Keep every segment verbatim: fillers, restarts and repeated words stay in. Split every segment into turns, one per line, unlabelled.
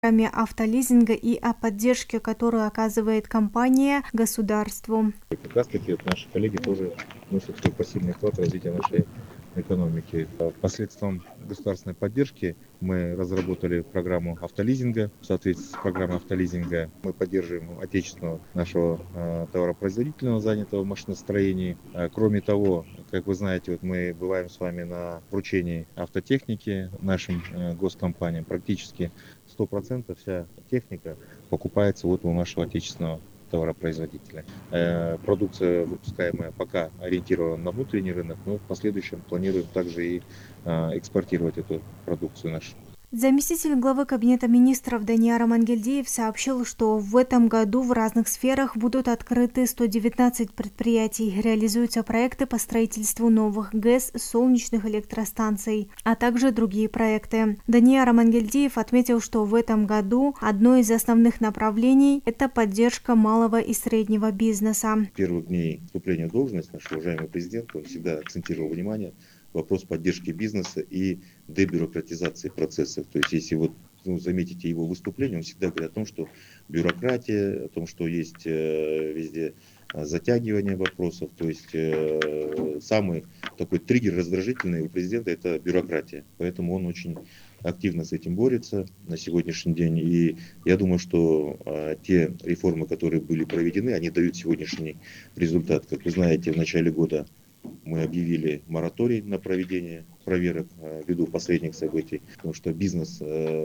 автолизинга и о поддержке, которую оказывает компания государству.
Как раз таки наши коллеги тоже вносят свой посильный вклад в развитие нашей экономики. Посредством государственной поддержки мы разработали программу автолизинга. В соответствии с программой автолизинга мы поддерживаем отечественного нашего э, товаропроизводительного, занятого в машиностроении. А, кроме того, как вы знаете, вот мы бываем с вами на вручении автотехники нашим э, госкомпаниям. Практически сто процентов вся техника покупается вот у нашего отечественного товаропроизводителя. Э, продукция, выпускаемая, пока ориентирована на внутренний рынок, но в последующем планируем также и э, экспортировать эту продукцию нашу.
Заместитель главы Кабинета министров Данияр Амангельдиев сообщил, что в этом году в разных сферах будут открыты сто девятнадцать предприятий, реализуются проекты по строительству новых ГЭС, солнечных электростанций, а также другие проекты. Данияр Амангельдиев отметил, что в этом году одно из основных направлений – это поддержка малого и среднего бизнеса.
В первых дней вступления в должность наш уважаемый президент он всегда акцентировал внимание вопрос поддержки бизнеса и дебюрократизации процессов. То есть, если вот ну, заметите его выступление, он всегда говорит о том, что бюрократия, о том, что есть э, везде затягивание вопросов. То есть, э, самый такой триггер раздражительный у президента – это бюрократия. Поэтому он очень активно с этим борется на сегодняшний день. И я думаю, что э, те реформы, которые были проведены, они дают сегодняшний результат. Как вы знаете, в начале года мы объявили мораторий на проведение проверок ввиду последних событий, потому что бизнес,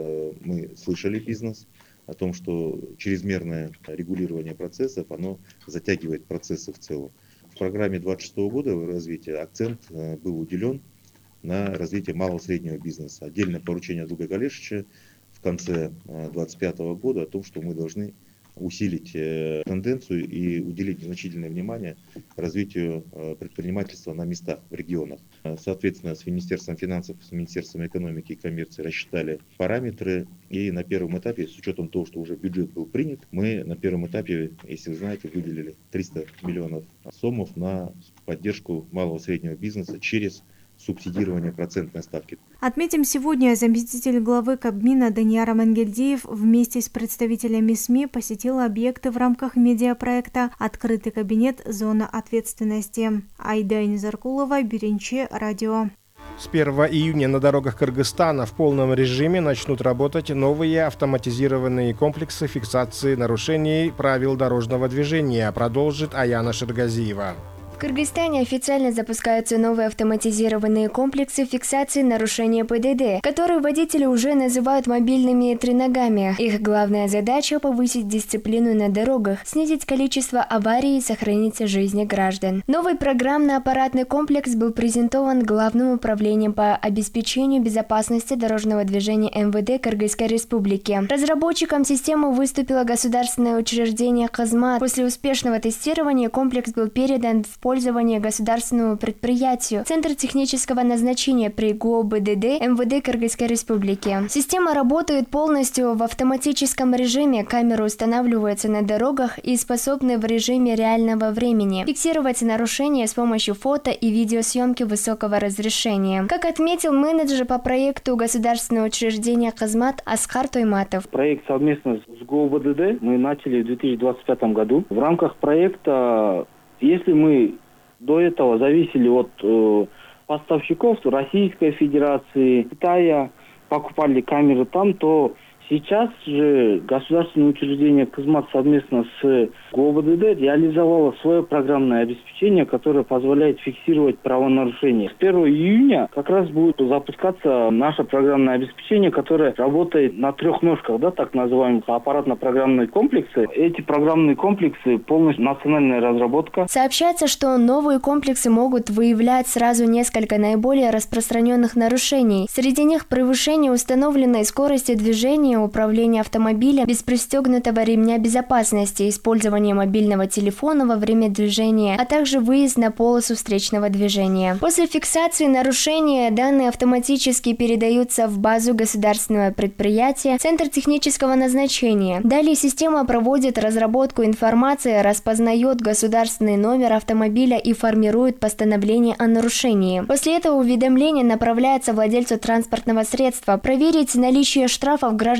мы слышали бизнес о том, что чрезмерное регулирование процессов, оно затягивает процессы в целом. В программе двадцать шестого года развития акцент был уделен на развитие малого и среднего бизнеса. Отдельное поручение от Дуга Галешича в конце двадцать пятого года о том, что мы должны усилить тенденцию и уделить значительное внимание развитию предпринимательства на местах, в регионах. Соответственно, с Министерством финансов, с Министерством экономики и коммерции рассчитали параметры. И на первом этапе, с учетом того, что уже бюджет был принят, мы на первом этапе, если вы знаете, выделили триста миллионов сомов на поддержку малого и среднего бизнеса через субсидирование процентной ставки.
Отметим, сегодня заместитель главы Кабмина Данияр Амангельдиев вместе с представителями СМИ посетил объекты в рамках медиапроекта «Открытый кабинет. Зона ответственности». Айда Инзаркулова, Беренче, радио.
С первого июня на дорогах Кыргызстана в полном режиме начнут работать новые автоматизированные комплексы фиксации нарушений правил дорожного движения, продолжит Аяна Шергазиева.
В Кыргызстане официально запускаются новые автоматизированные комплексы фиксации нарушения ПДД, которые водители уже называют мобильными треногами. Их главная задача – повысить дисциплину на дорогах, снизить количество аварий и сохранить жизни граждан. Новый программно-аппаратный комплекс был презентован Главным управлением по обеспечению безопасности дорожного движения эм вэ дэ Кыргызской Республики. Разработчиком системы выступило государственное учреждение «Казмат». После успешного тестирования комплекс был передан в пользование государственному предприятию Центр технического назначения при ГУОБДД эм вэ дэ Кыргызской Республики. Система работает полностью в автоматическом режиме, камеры устанавливаются на дорогах и способны в режиме реального времени фиксировать нарушения с помощью фото и видеосъемки высокого разрешения. Как отметил менеджер по проекту государственного учреждения «Казмат» Аскар Тойматов.
Проект совместно с ГУОБДД мы начали в две тысячи двадцать пятом году. В рамках проекта, если мы до этого зависели от э, поставщиков Российской Федерации, Китая, покупали камеры там, то сейчас же государственное учреждение «Казмат» совместно с ГУОБДД реализовало свое программное обеспечение, которое позволяет фиксировать правонарушения. С первого июня как раз будет запускаться наше программное обеспечение, которое работает на трех ножках, да, так называемые аппаратно-программные комплексы. Эти программные комплексы полностью национальная разработка.
Сообщается, что новые комплексы могут выявлять сразу несколько наиболее распространенных нарушений. Среди них превышение установленной скорости движения, управление автомобилем без пристегнутого ремня безопасности, использование мобильного телефона во время движения, а также выезд на полосу встречного движения. После фиксации нарушения данные автоматически передаются в базу государственного предприятия Центр технического назначения. Далее система проводит разработку информации, распознает государственный номер автомобиля и формирует постановление о нарушении. После этого уведомление направляется владельцу транспортного средства проверить наличие штрафов граждан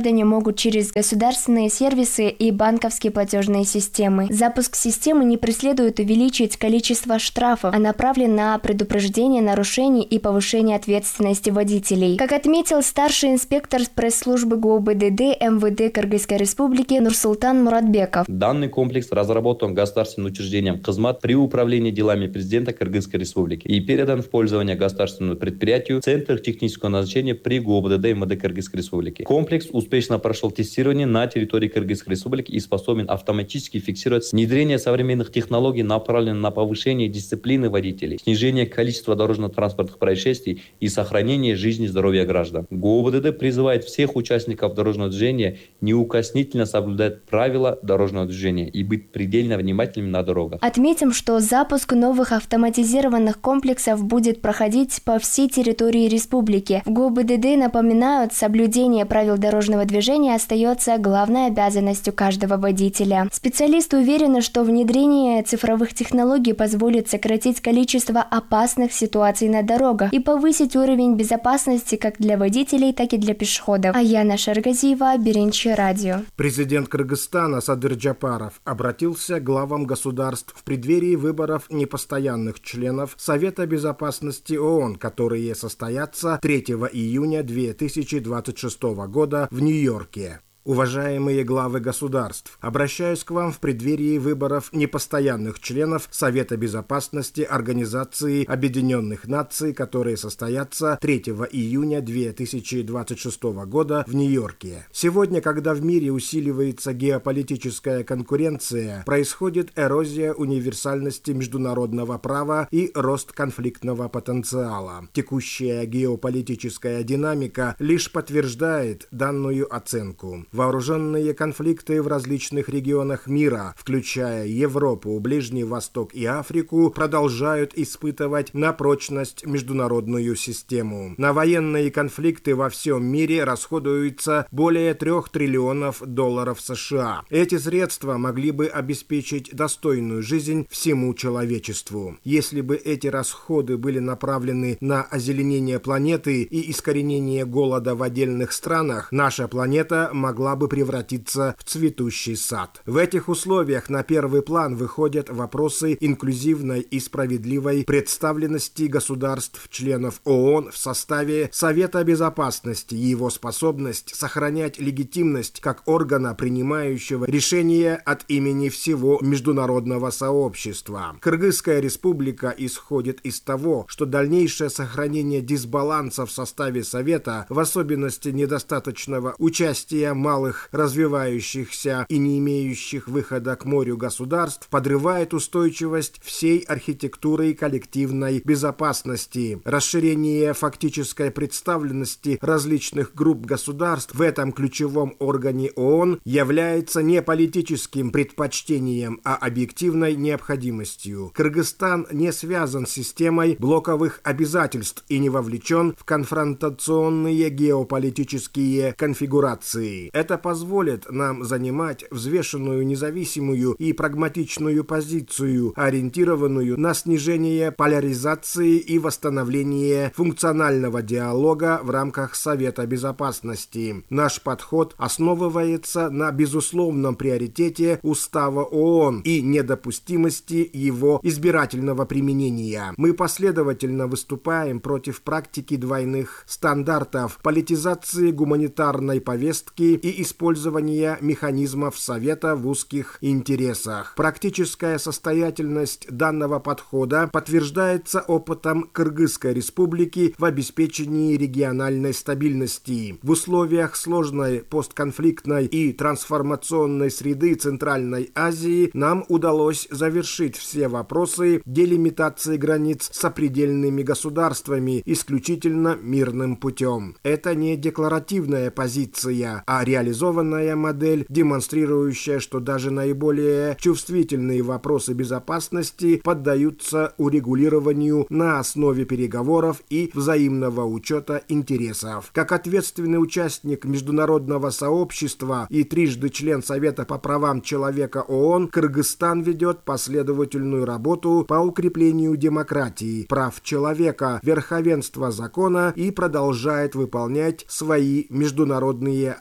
граждане могут через государственные сервисы и банковские платежные системы. Запуск системы не преследует увеличить количество штрафов, а направлен на предупреждение нарушений и повышение ответственности водителей. Как отметил старший инспектор пресс-службы ГУБДД эм вэ дэ Кыргызской Республики Нурсултан Муратбеков.
Данный комплекс разработан государственным учреждением «Кызмат» при управлении делами президента Кыргызской Республики и передан в пользование государственному предприятию «Центр технического назначения» при ГУБДД эм вэ дэ Кыргызской Республики. Комплекс успешно прошел тестирование на территории Кыргызской Республики и способен автоматически фиксировать внедрение современных технологий, направленных на повышение дисциплины водителей, снижение количества дорожно-транспортных происшествий и сохранение жизни и здоровья граждан. ГУБДД призывает всех участников дорожного движения неукоснительно соблюдать правила дорожного движения и быть предельно внимательными на дорогах.
Отметим, что запуск новых автоматизированных комплексов будет проходить по всей территории республики. В ГУБДД напоминают, соблюдение правил дорожного движения остается главной обязанностью каждого водителя. Специалисты уверены, что внедрение цифровых технологий позволит сократить количество опасных ситуаций на дорогах и повысить уровень безопасности как для водителей, так и для пешеходов. Аяна Шаргазиева, Беренчи радио.
Президент Кыргызстана Садыр Джапаров обратился к главам государств в преддверии выборов непостоянных членов Совета Безопасности ООН, которые состоятся третьего июня две тысячи двадцать шестого года в Нью-Йорке. Уважаемые главы государств, обращаюсь к вам в преддверии выборов непостоянных членов Совета Безопасности Организации Объединенных Наций, которые состоятся третьего июня две тысячи двадцать шестого года в Нью-Йорке. Сегодня, когда в мире усиливается геополитическая конкуренция, происходит эрозия универсальности международного права и рост конфликтного потенциала. Текущая геополитическая динамика лишь подтверждает данную оценку. Вооруженные конфликты в различных регионах мира, включая Европу, Ближний Восток и Африку, продолжают испытывать на прочность международную систему. На военные конфликты во всем мире расходуется более трех триллионов долларов США. Эти средства могли бы обеспечить достойную жизнь всему человечеству. Если бы эти расходы были направлены на озеленение планеты и искоренение голода в отдельных странах, наша планета могла бы превратиться в цветущий сад. В этих условиях на первый план выходят вопросы инклюзивной и справедливой представленности государств-членов ООН в составе Совета Безопасности и его способность сохранять легитимность как органа, принимающего решения от имени всего международного сообщества. Кыргызская республика исходит из того, что дальнейшее сохранение дисбаланса в составе Совета, в особенности недостаточного участия малых развивающихся и не имеющих выхода к морю государств, подрывает устойчивость всей архитектуры коллективной безопасности. Расширение фактической представленности различных групп государств в этом ключевом органе ООН является не политическим предпочтением, а объективной необходимостью. Кыргызстан не связан с системой блоковых обязательств и не вовлечен в конфронтационные геополитические конфигурации. Это позволит нам занимать взвешенную, независимую и прагматичную позицию, ориентированную на снижение поляризации и восстановление функционального диалога в рамках Совета Безопасности. Наш подход основывается на безусловном приоритете Устава ООН и недопустимости его избирательного применения. Мы последовательно выступаем против практики двойных стандартов, политизации гуманитарной повестки и использования механизмов Совета в узких интересах. Практическая состоятельность данного подхода подтверждается опытом Кыргызской республики в обеспечении региональной стабильности. В условиях сложной постконфликтной и трансформационной среды Центральной Азии нам удалось завершить все вопросы делимитации границ с сопредельными государствами исключительно мирным путем. Это не декларативная позиция, а реализованная модель, демонстрирующая, что даже наиболее чувствительные вопросы безопасности поддаются урегулированию на основе переговоров и взаимного учета интересов. Как ответственный участник международного сообщества и трижды член Совета по правам человека ООН, Кыргызстан ведет последовательную работу по укреплению демократии, прав человека, верховенства закона и продолжает выполнять свои международные обязательства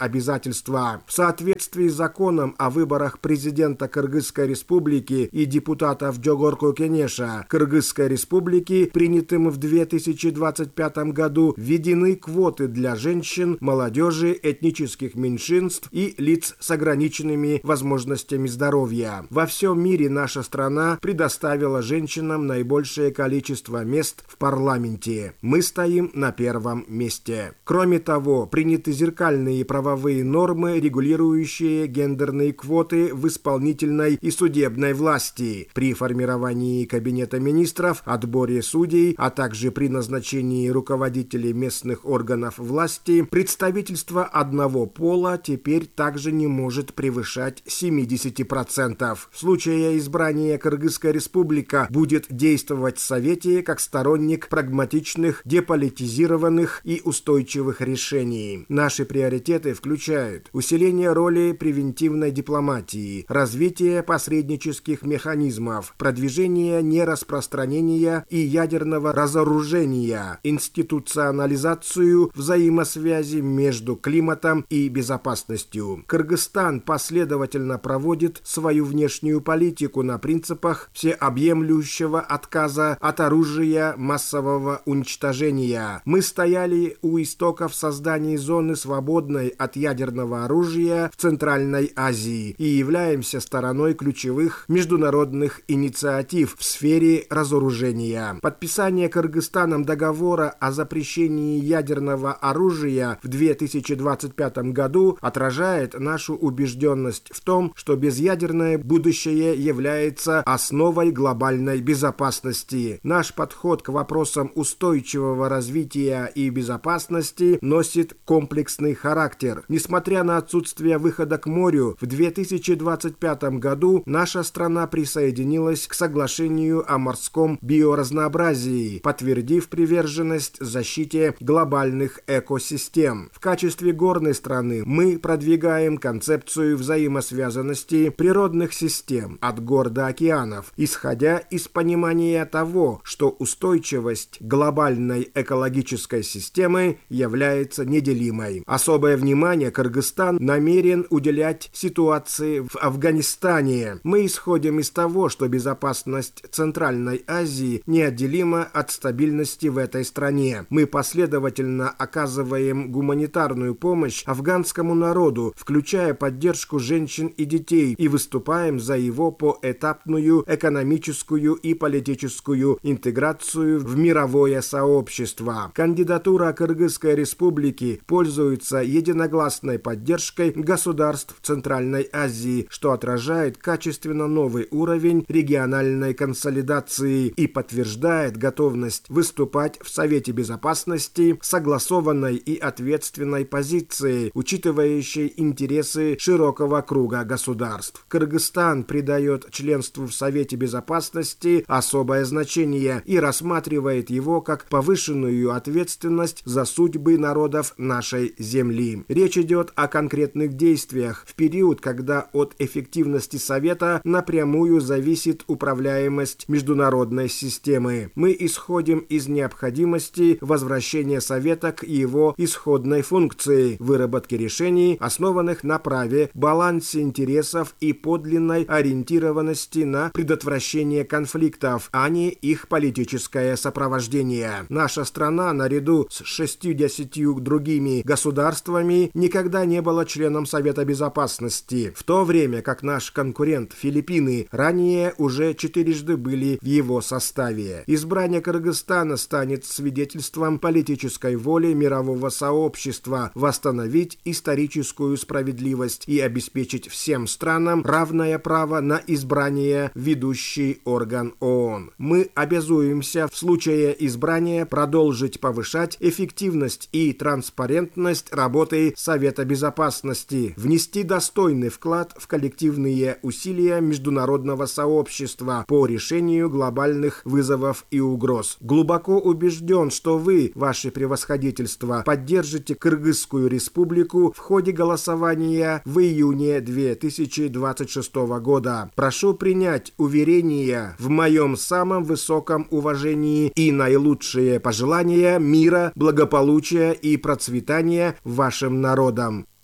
законодательства. В соответствии с законом о выборах президента Кыргызской республики и депутатов Жогорку Кенеша Кыргызской республики, принятым в две тысячи двадцать пятом году, введены квоты для женщин, молодежи, этнических меньшинств и лиц с ограниченными возможностями здоровья. Во всем мире наша страна предоставила женщинам наибольшее количество мест в парламенте. Мы стоим на первом месте. Кроме того, приняты зеркальные правовые нормы, регулирующие гендерные квоты в исполнительной и судебной власти при формировании Кабинета министров, отборе судей, а также при назначении руководителей местных органов власти. Представительство одного пола теперь также не может превышать семьдесят процентов. В случае избрания Кыргызская республика будет действовать в Совете как сторонник прагматичных, деполитизированных и устойчивых решений. Наши приоритеты включают усиление роли превентивной дипломатии, развитие посреднических механизмов, продвижение нераспространения и ядерного разоружения, институционализацию взаимосвязи между климатом и безопасностью. Кыргызстан последовательно проводит свою внешнюю политику на принципах всеобъемлющего отказа от оружия массового уничтожения. Мы стояли у истоков создания зоны, свободной от ядерного оружия в Центральной Азии, и являемся стороной ключевых международных инициатив в сфере разоружения. Подписание Кыргызстаном договора о запрещении ядерного оружия в две тысячи двадцать пятом году отражает нашу убежденность в том, что безъядерное будущее является основой глобальной безопасности. Наш подход к вопросам устойчивого развития и безопасности носит комплексный характер. Несмотря на отсутствие выхода к морю, в две тысячи двадцать пятом году наша страна присоединилась к соглашению о морском биоразнообразии, подтвердив приверженность защите глобальных экосистем. В качестве горной страны мы продвигаем концепцию взаимосвязанности природных систем от гор до океанов, исходя из понимания того, что устойчивость глобальной экологической системы является неделимой. Особое внимание Кыргызстан намерен уделять ситуации в Афганистане. Мы исходим из того, что безопасность Центральной Азии неотделима от стабильности в этой стране. Мы последовательно оказываем гуманитарную помощь афганскому народу, включая поддержку женщин и детей, и выступаем за его поэтапную экономическую и политическую интеграцию в мировое сообщество. Кандидатура Кыргызской республики пользуется единогласной поддержкой государств Центральной Азии, что отражает качественно новый уровень региональной консолидации и подтверждает готовность выступать в Совете Безопасности согласованной и ответственной позицией, учитывающей интересы широкого круга государств. Кыргызстан придает членству в Совете Безопасности особое значение и рассматривает его как повышенную ответственность за судьбы народов нашей земли. Речь идет о конкретных действиях в период, когда от эффективности Совета напрямую зависит управляемость международной системы. Мы исходим из необходимости возвращения Совета к его исходной функции выработки решений, основанных на праве, балансе интересов и подлинной ориентированности на предотвращение конфликтов, а не их политическое сопровождение. Наша страна, наряду с шестьюдесятью другими государствами, никогда не была членом Совета Безопасности, в то время как наш конкурент Филиппины ранее уже четырежды были в его составе. Избрание Кыргызстана станет свидетельством политической воли мирового сообщества восстановить историческую справедливость и обеспечить всем странам равное право на избрание ведущий орган ООН. Мы обязуемся в случае избрания продолжить повышать эффективность и транспарентность работы Совета Безопасности, внести достойный вклад в коллективные усилия международного сообщества по решению глобальных вызовов и угроз. Глубоко убежден, что вы, ваше превосходительство, поддержите Кыргызскую республику в ходе голосования в июне две тысячи двадцать шестого года. Прошу принять уверения в моем самом высоком уважении и наилучшие пожелания мира, благополучия и процветания вашим народам.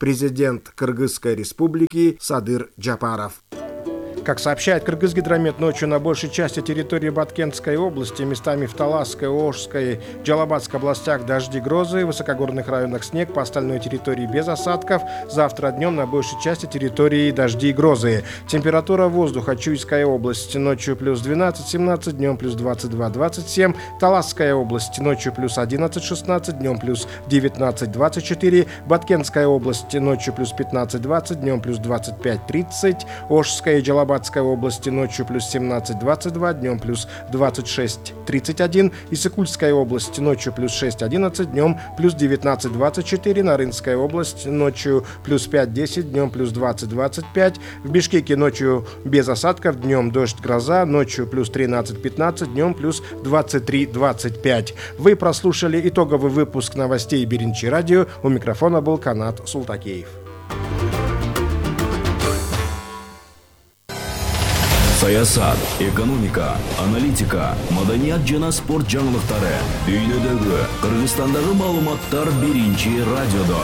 президент Кыргызской республики Садыр Джапаров. Как сообщает Кыргызгидромет, ночью на большей части территории Баткентской области, местами в Таласской, Ошской, Джалабадской областях дожди, грозы, в высокогорных районах снег, по остальной территории без осадков. Завтра днем на большей части территории дожди и грозы. Температура воздуха: Чуйская область ночью плюс двенадцать семнадцать, днем плюс двадцать два двадцать семь. Таласская область ночью плюс одиннадцать шестнадцать, днем плюс девятнадцать двадцать четыре. Баткентская область ночью плюс пятнадцать двадцать, днем плюс двадцать пять тридцать. Ошская и Джалабадская Джалабадской области ночью плюс семнадцать двадцать два, днем плюс двадцать шесть тридцать один. Иссыкульской области ночью плюс шесть одиннадцать, днем плюс девятнадцать двадцать четыре. Нарынская область ночью плюс пять десять, днем плюс двадцать двадцать пять. В Бишкеке ночью без осадков, днем дождь, гроза, ночью плюс тринадцать пятнадцать, днем плюс двадцать три двадцать пять. Вы прослушали итоговый выпуск новостей Биринчи радио. У микрофона был Канат Султакеев.
Саясат, экономика, аналитика, маданият жана спорт жаңылыктары. Дүйнөдөгү, Кыргызстандагы маалыматтар Биринчи радиодо.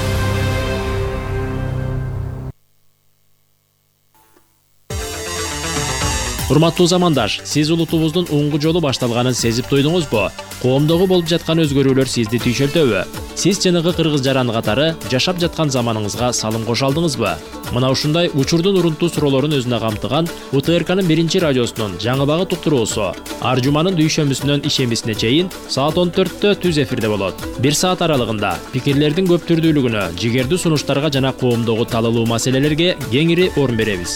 Урматтуу замандаш, сиз улутубуздун оңгу жолу башталганын сезип туйдуңузбу? Коомдогу болуп жаткан өзгөрүүлөр сизди түйшөлтөбү? Сиз жанагы кыргыз жаран катары жашап жаткан заманыңызга салым кошо алдыңызбы? Мына ушундай учурдун урунтуу суроолорун өзүнө камтыган У Т Р К'нын биринчи радиосунун жаңы багы туктуруусу ар жуманын дүйшөмбүсүнөн ишембисине чейин саат он төрттө түз эфирде болот. Бир саат аралыгында пикирлердин көп түрдүүлүгүнө, жигердүү сунуштарга жана коомдогу талалуу маселелерге кеңири орун беребиз.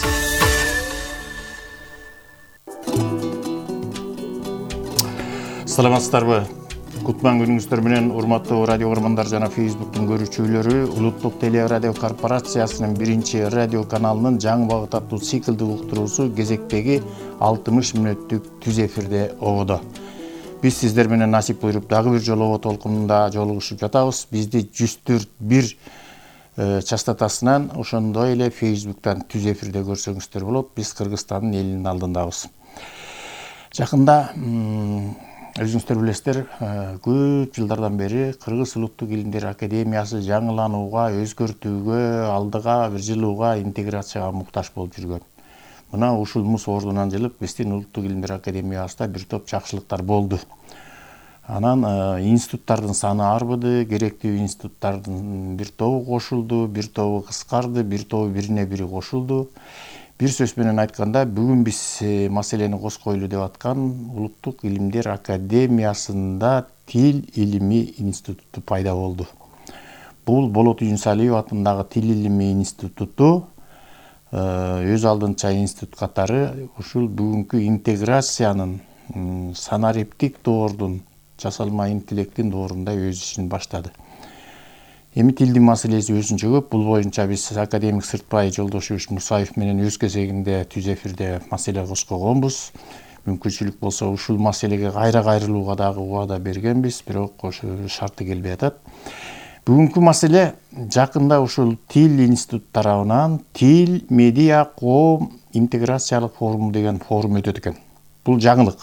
Саламатсыздарбы? Кутман күнүңүздөр менен урматтуу радио көрөрмандар жана Фейсбуктун көрүүчүлөрү. Улуттук телерадио корпорациясынын биринчи радио каналынын жаңы багыт аттуу циклдик уктуруусу кезектеги алтымыш мүнөттүк түз эфирде ободо. Биз сиздер менен насип буйруп дагы бир жолу обо толкунунда жолугушуп жатабыз. Бизди жүз төрт бир частотасынан, ошондой эле Фейсбуктан түз эфирде көрсөңүздөр болот. Биз Кыргызстандын элинин алдындабыз. Жакында өзүңүздөр билесиздер, көп жылдардан бери Кыргыз Улуттук Илимдер Академиясы жаңыланууга, өзгөртүүгө, алдыга бир жылууга интеграцияга муктаж болуп жүргөн. Мына ушулмуз ордунан жылып, биздин Улуттук Илимдер Академиясында бир топ жакшылыктар болду. Анан институттардын саны арбыды, керектүү институттардын бир тобу кошулду, бир тобу кыскарды, бир тобу бирине бири кошулду. Бир сөз менен айтканда, бүгүн биз маселени коскойлу деп аткан Улуттук Илимдер Академиясында Тил илими институту пайда болду. Бул Болот Үйүнсалиев атындагы Тил илими институту өз алдынча институт катары ушул бүгүнкү интеграциянын, санариптик доордун, жасалма интеллекттин доорунда өз ишин баштады. Эми тилдин маселеси өзүнчө көп. Бул боюнча биз академик Сыртбай Жолдошевич Мусаев менен өз кезегинде түз эфирде маселе коскогонбуз. Мүмкүнчүлүк болсо ушул маселеге кайра кайрылууга дагы убада бергенбиз, бирок ошо шарты келбей атат. Бүгүнкү маселе жакында ушул Тил институт тарабынан Тил, медиа, коом интеграциялык форуму деген форум өтөт экен. Бул жаңылык.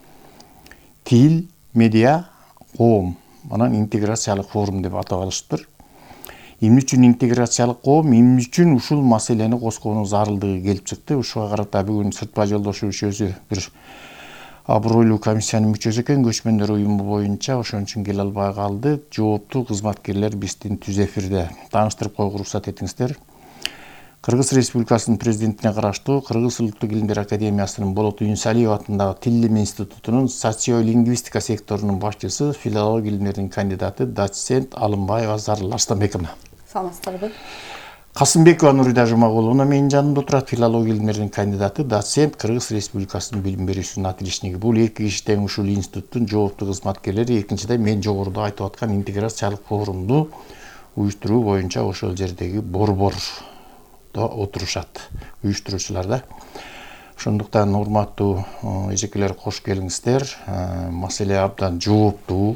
Тил, медиа, коом анан интеграциялык форум деп атап алышыптыр. Эмне үчүн интеграциялык коом, эмне үчүн ушул маселени коскоонун зарылдыгы келип чыкты. Ушуга карата бүгүн Сыртбай Жолдошевич өзү бир абройлуу комиссиянын мүчөсү экен, көчмөндөр уюму боюнча, ошон үчүн келе албай калды. Жооптуу кызматкерлер биздин түз эфирде. Тааныштырып коюуга уруксат этиңиздер. Кыргыз Республикасынын президентине караштуу Кыргыз Улуттук Илимдер Академиясынын Болот Үйүнсалиев атындагы Тил илими институтунун социолингвистика секторунун башчысы, филология илимдеринин кандидаты, доцент Алымбаева Зарыл Арстанбековна.
Саламатсыздарбы?
Касымбекова Нурида Жумагуловна менин жанымда турат, филология илимдеринин кандидаты, доцент, Кыргыз Республикасынын билим берүүчүсүнүн отличниги. Бул эки киши тең ушул институттун жооптуу кызматкерлери. Экинчиде мен жогоруда айтып аткан интеграциялык форумду уюштуруу боюнча ошол жердеги борбор отурушат, уюштуруучулар да. Ошондуктан урматтуу эжекелер, кош келиңиздер. Маселе абдан жооптуу.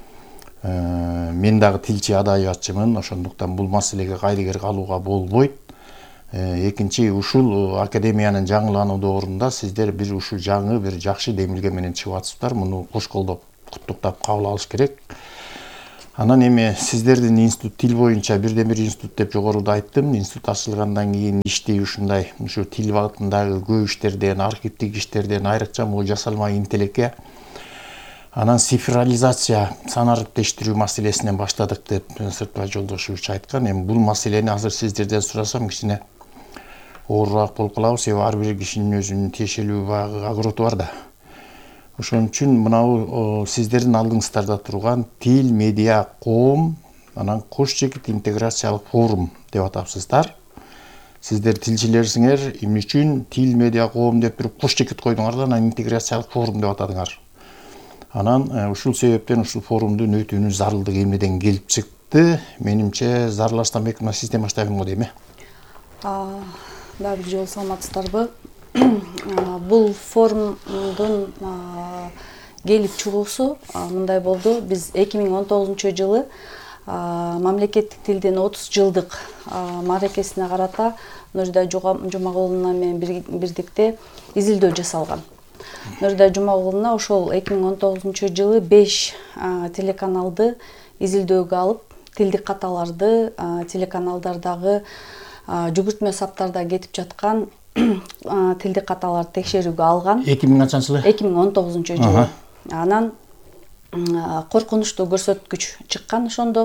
Мен дагы тилчи адабиятчымын, ошондуктан бул маселеге кайрыгер калууга болбойт. Экинчи, ушул академиянын жаңылануу доорунда сиздер бир ушул жаңы бир жакшы демилге менен чыгып атсыздар. Муну кош колдоп, куттуктап кабыл алыш керек. Анан эми сиздердин институт тил боюнча бирден бир институт деп жогоруда айттым. Институт ачылгандан кийин иштей ушундай ушу тил багытындагы көп иштерден, архивдик иштерден айрыкча могу жасалма интеллекке анан цифрализация, сан ариптештирүү маселесинен баштадык деп Сыртбай Жолдошевич айткан. Эми бул маселени азыр сиздерден сурасам кичине оорураак болуп калабы, себеби ар бир кишинин өзүнүн тиешелүү багы огороду бар да. Ошон үчүн мынау сиздердин алдыңыздарда турган тил, медиа, коом, анан кош жигит интеграциялык форум деп атапсыздар. Сиздер тилчилерсиңер, эмне үчүн тил, медиа, коом деп туруп кош жигит койдуңар да, анан интеграциялык форум деп атадыңар. Анан ушул себептен ушул форумдун өтүүнүн зарылдыгы эмнеден келип чыкты? Менимче Зарлаштан бек мына система баштайбын го дейм э.
Дагы бир жолу саламатсыздарбы? Бул форумдун келип чыгуусу мындай болду. Биз эки миң он тогузунчу жылы мамлекеттик тилдин отуз жылдык мааракесине карата Нурдай Жумагуловна менен бирдикте изилдөө жасалган. Нурдай Жумагуловна ошол эки миң он тогузунчу жылы беш телеканалды изилдөөгө алып, тилдик каталарды, телеканалдардагы жүгүртмө саптарда кетип жаткан тилдик каталарды текшерүүгө алган.
эки миң канчынчы жылы?
эки миң он тогузунчу жылы. Анан коркунучтуу көрсөткүч чыккан ошондо.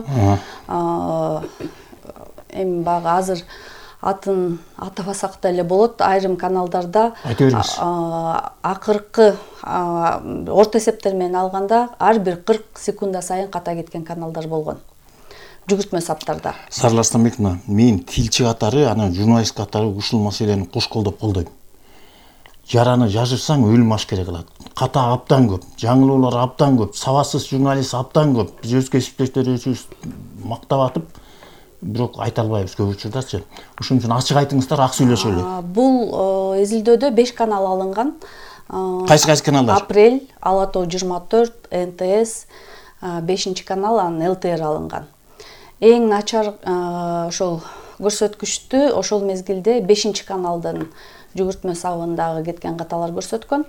Эми багы азыр атын атабасак деле болот. Айрым каналдарда акыркы орто эсептер менен алганда ар бир кырк секунда сайын ката кеткен каналдар болгон. Жүгүртмө саптарда.
Сарлаштан мына мен тилчи катары, анан журналист катары ушул маселени кош колдоп колдойм. Жараны жазышсаң өлүм аш керек кылат. Ката абдан көп, жаңылуулар абдан көп, сабатсыз журналист абдан көп. Биз өз кесиптештерибиз мактап атып, бирок айта албайбыз көп учурдачы. Ошон үчүн ачык айтыңыздар, ак сүйлөшөлү.
Бул изилдөөдө беш канал алынган.
Кайсы кайсы каналдар?
Апрель, Ала Тоо жыйырма төрт, Эн Тэ Эс, бешинчи канал, анан Эл Тэ Эр алынган. Эң начар ошол көрсөткүчтү ошол мезгилде бешинчи каналдын жүгүртмө сабындагы кеткен каталар көрсөткөн.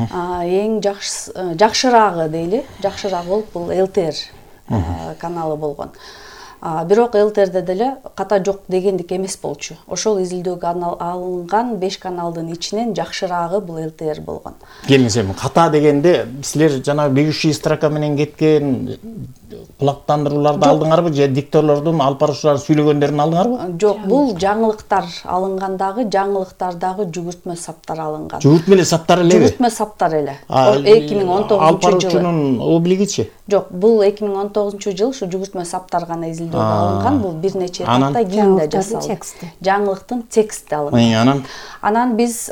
Эң жакшыраагы дейли, жакшыраагы болуп бул Эл Тэ Эр каналы болгон. Бирок Эл Тэ Эрде деле ката жок дегендик эмес болчу. Ошол изилдөөгө алынган беш каналдын ичинен жакшыраагы бул Эл Тэ Эр болгон.
Келиңиз эми ката дегенде силер жана бегущий строка менен кеткен кулактандырууларды алдыңарбы же дикторлордун алып баруучулар сүйлөгөндөрүн алдыңарбы?
Жок, бул жаңылыктар алынгандагы жаңылыктардагы жүгүртмө саптар алынган.
Жүгүртмө эле саптар элеби?
Жүгүртмө саптар эле. эки миң он тогузунчу жылы.
Алып баруучунун облигичи?
Жок, бул эки миң он тогузунчу жылы ушу жүгүртмө саптар гана изилдөөгө алынган. Бул бир нече этапта кийин да жасалды. Жаңылыктын тексти алынган.
Анан
Анан биз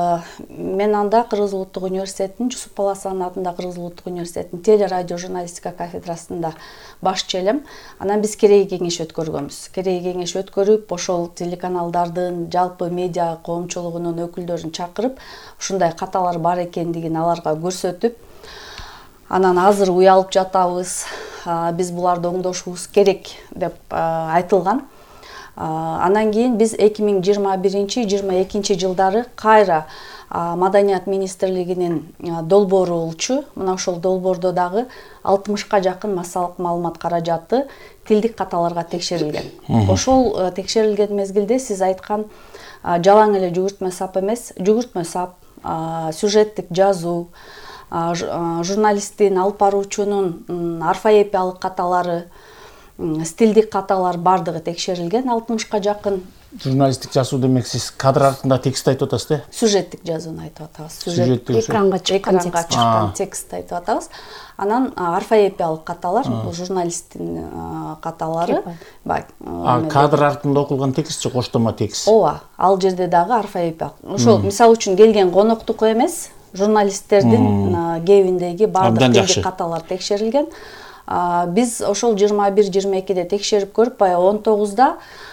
мен анда Кыргыз Улуттук университетинин Жусуп Баласан атындагы Кыргыз Улуттук университетинин телерадио журналистика кафедрасында башчы элем. Анан биз кереги кеңеш өткөргөнбүз. Кереги кеңеш өткөрүп, ошол телеканалдардын жалпы медиа коомчулугунун өкүлдөрүн чакырып, ушундай каталар бар экендигин аларга көрсөтүп, анан азыр уялып жатабыз, биз буларды оңдошубуз керек деп айтылган. Анан кийин биз эки миң жыйырма биринчи жыйырма экинчи жылдары кайра Маданият министрлигинин долбоору болчу. Мына ошол долбоордо дагы алтымышка жакын массалык маалымат каражаты тилдик каталарга текшерилген. Ошол текшерилген мезгилде сиз айткан жалаң эле жүгүртмө сап эмес, жүгүртмө сап, сюжеттик жазуу, журналисттин алып баруучунун орфоэпиялык каталары, стилдик каталар бардыгы текшерилген. алтымышка жакын
журналисттик жазуу демек сиз кадр артында текст айтып атасыз да?
Сюжеттик жазууну айтып атабыз.
Сюжеттик
экранга чыккан текст айтып атабыз. Анан орфоэпиялык каталар, бул журналисттин каталары.
А кадр артында окулган текст же коштомо текст?
Ооба, ал жерде дагы орфоэпиялык. Ошол мисалы үчүн келген коноктуку эмес, журналисттердин кебиндеги бардык тилдик каталар текшерилген. Биз ошол жыйырма бир жыйырма экиде текшерип көрүп, баягы он тогузда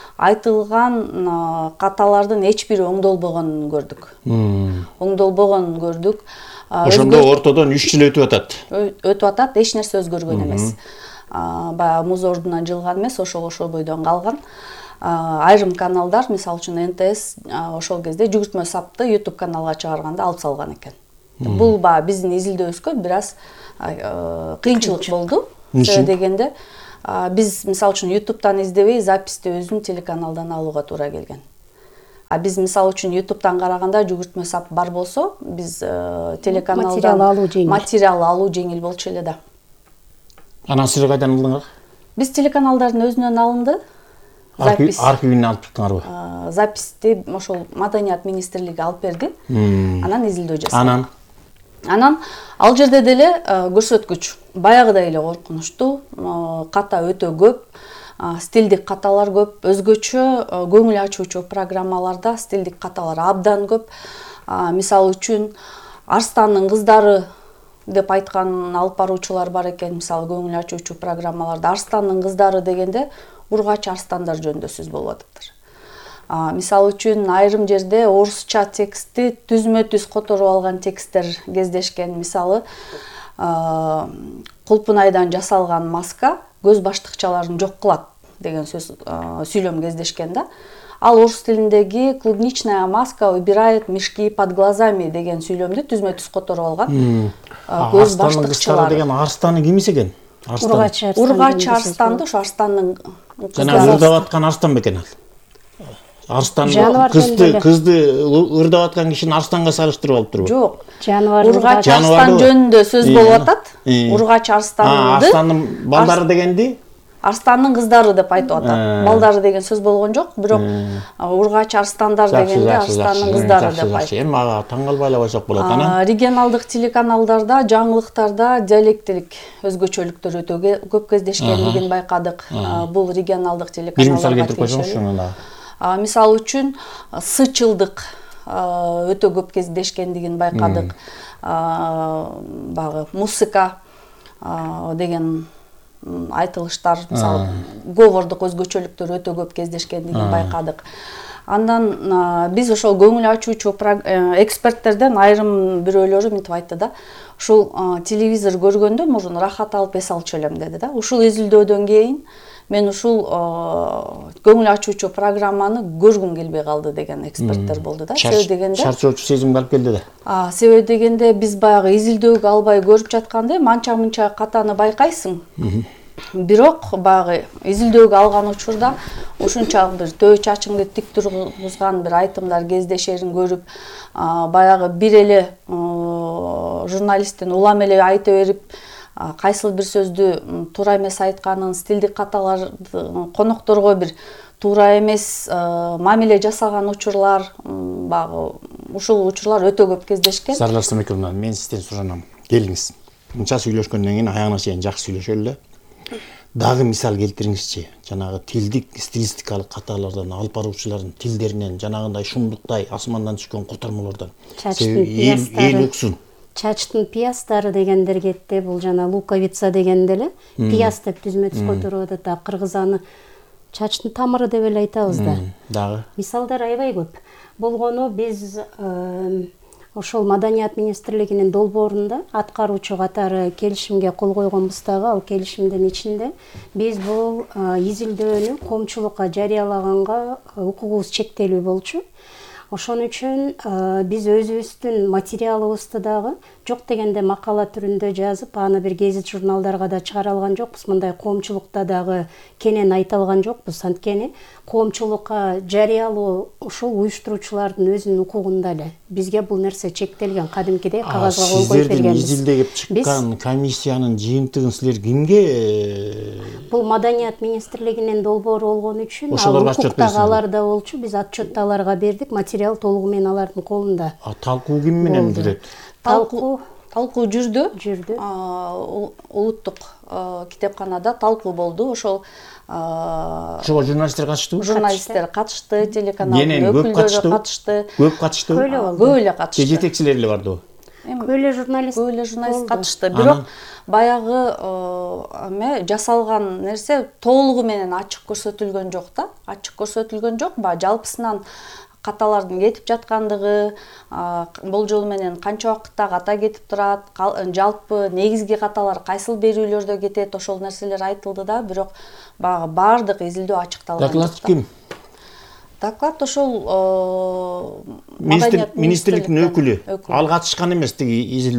айтылган каталардын эч бири оңдолбогонун көрдүк. Оңдолбогонун көрдүк.
Ошондо ортодон үч жыл өтүп атат.
Өтүп атат, эч нерсе өзгөргөн эмес. Баягы муз ордунан жылган эмес, ошол ошол бойдон калган. Айрым каналдар, мисалы үчүн Эн Тэ Эс ошол кезде жүгүртмө сапты YouTube каналга чыгарганда алып салган экен. Бул баягы биздин изилдөөбүзгө бир аз кыйынчылык болду. Себеби дегенде Биз мисалы үчүн ютубтан издебей записти өзүн телеканалдан алууга туура келген. А биз мисалы үчүн ютубтан караганда жүгүртмө сап бар болсо, биз телеканалдан
материал алуу жеңил.
Материал алуу жеңил болчу эле да.
Анан сиз кайдан алдыңар?
Биз телеканалдардын өзүнөн алынды. Запись
архивинен алып чыккаңарбы?
Записти ошол Маданият министрлиги алып берди. Анан изилдөө жасадык.
Анан
Анан ал жерде деле көрсөткүч баягыдай эле коркунучтуу, ката өтө көп, стилдик каталар көп, өзгөчө көңүл ачуучу программаларда стилдик каталар абдан көп. Мисалы үчүн Арстанын кыздары деп айткан алып баруучулар бар экен, мисалы көңүл ачуучу программаларда Арстанын кыздары дегенде ургач арстандар жөнүндө сөз болуп атыптыр. Мисалы үчүн айрым жерде орусча текстти түзмө-түз которуп алган тексттер кездешкен. Мисалы кулпунайдан жасалган маска көз баштыкчаларын жок кылат деген сөз сүйлөм кездешкен да. Ал орус тилиндеги клубничная маска убирает мешки под глазами деген сүйлөмдү түзмө-түз которуп алган. Көз баштыкчалары
деген Арстаны кимис экен?
Ургач Арстан.
Ургач Арстанды, ошо Арстанын
жана ырдап аткан Арстан бекен ал. Арстан кызды кызды ырдап аткан кишини Арстанга салыштырып алып турбу?
Жок.
Жаныбар
Ургач Арстан жөнүндө сөз болуп атат. Ургач Арстанды.
Арстанын балдары дегенди?
Арстанын кыздары деп айтып атат. Балдары деген сөз болгон жок, бирок Ургач Арстандар дегенде Арстанын кыздары деп айтат.
Эми мага таң калбай эле койсок болот. Анан
регионалдык телеканалдарда, жаңылыктарда диалектилик өзгөчөлүктөр өтө көп кездешкендигин байкадык. Бул регионалдык телеканалдарда.
Бир мисал келтирип койсоңузчу мына.
Мисалы үчүн сычылдык өтө көп кездешкендигин байкадык. Багы музыка деген айтылыштар, мисалы говордук өзгөчөлүктөр өтө көп кездешкендигин байкадык. Андан биз ошол көңүл ачуучу эксперттерден айрым бирөөлөрү мынтип айтты да. Ушул телевизор көргөндө мурун рахат алып эс алчу элем деди да. Ушул изилдөөдөн кийин мен ушул көңүл ачуучу программаны көргүм келбей калды деген эксперттер болду да. Себеби дегенде
чарчоочу сезим алып келди да.
Себеби дегенде биз баягы изилдөөгө албай көрүп жатканда манча-мынча катаны байкайсың. Бирок баягы изилдөөгө алган учурда ушунчалык бир төө чачыңды тик тургузган бир айтымдар кездешерин көрүп, баягы бир эле журналисттин улам эле айта берип, кайсыл бир сөздү туура эмес айтканын, стилдик каталар конокторго бир туура эмес мамиле жасаган учурлар, багы ушул учурлар өтө көп кездешкен.
Сарлар Самекуловна, мен сизден суранам. Келиңиз. Мынча сүйлөшкөндөн кийин аягына чейин жакшы сүйлөшөлү эле. Дагы мисал келтириңизчи. Жанагы тилдик, стилистикалык каталардан, алып баруучулардын тилдеринен, жанагындай шумдуктай асмандан түшкөн котормолордон. Эл уксун.
Чачтын пиястары дегендер кетти. Бул жана луковица деген деле пияс деп түзмө-түз которуп атат. Да кыргыз аны чачтын тамыры деп эле айтабыз да.
Дагы
мисалдар аябай көп. Болгону биз ошол Маданият министрлигинин долбоорунда аткаруучу катары келишимге кол койгонбуз дагы. Ал келишимдин ичинде биз бул изилдөөнү коомчулукка жарыялаганга укугубуз чектелүү болчу. Ошон үчүн биз өзүбүздүн материалыбызды дагы жок дегенде макала түрүндө жазып, аны бир гезит журналдарга да чыгара алган жокпуз. Мындай коомчулукта дагы кенен айта алган жокпуз. Анткени коомчулукка жарыялоо ушул уюштуруучулардын өзүнүн укугунда эле. Бизге бул нерсе чектелген, кадимкидей кагазга кол коюп бергенбиз.
Сиздердин изилдеп чыккан комиссиянын жыйынтыгын силер кимге?
Бул Маданият министрлигинин долбоору болгон үчүн ал укуктагы аларда болчу. Биз отчетты аларга бердик. Материал толугу менен алардын колунда.
А талкуу ким менен жүрөт?
Талкуу
талкуу жүрдү.
Жүрдү.
Улуттук китепканада талкуу болду. Ошол
Ошого журналисттер катыштыбы?
Журналисттер катышты, телеканалдын өкүлдөрү катышты.
Көп катышты.
Көп эле катышты.
Жетекчилери эле бардыбы?
Көп эле журналист.
Көп эле журналист катышты. Бирок баягы эме жасалган нерсе толугу менен ачык көрсөтүлгөн жок да. Ачык көрсөтүлгөн жок. Баягы жалпысынан каталардын кетип жаткандыгы, болжол менен канча убакытта ката кетип турат, жалпы негизги каталар кайсыл берүүлөрдө кетет, ошол нерселер айтылды да, бирок баягы баардык изилдөө ачыкталган.
Доклад ким?
Доклад ошол
министрликтин өкүлү. Ал катышкан эмес тиги изилдөөгө.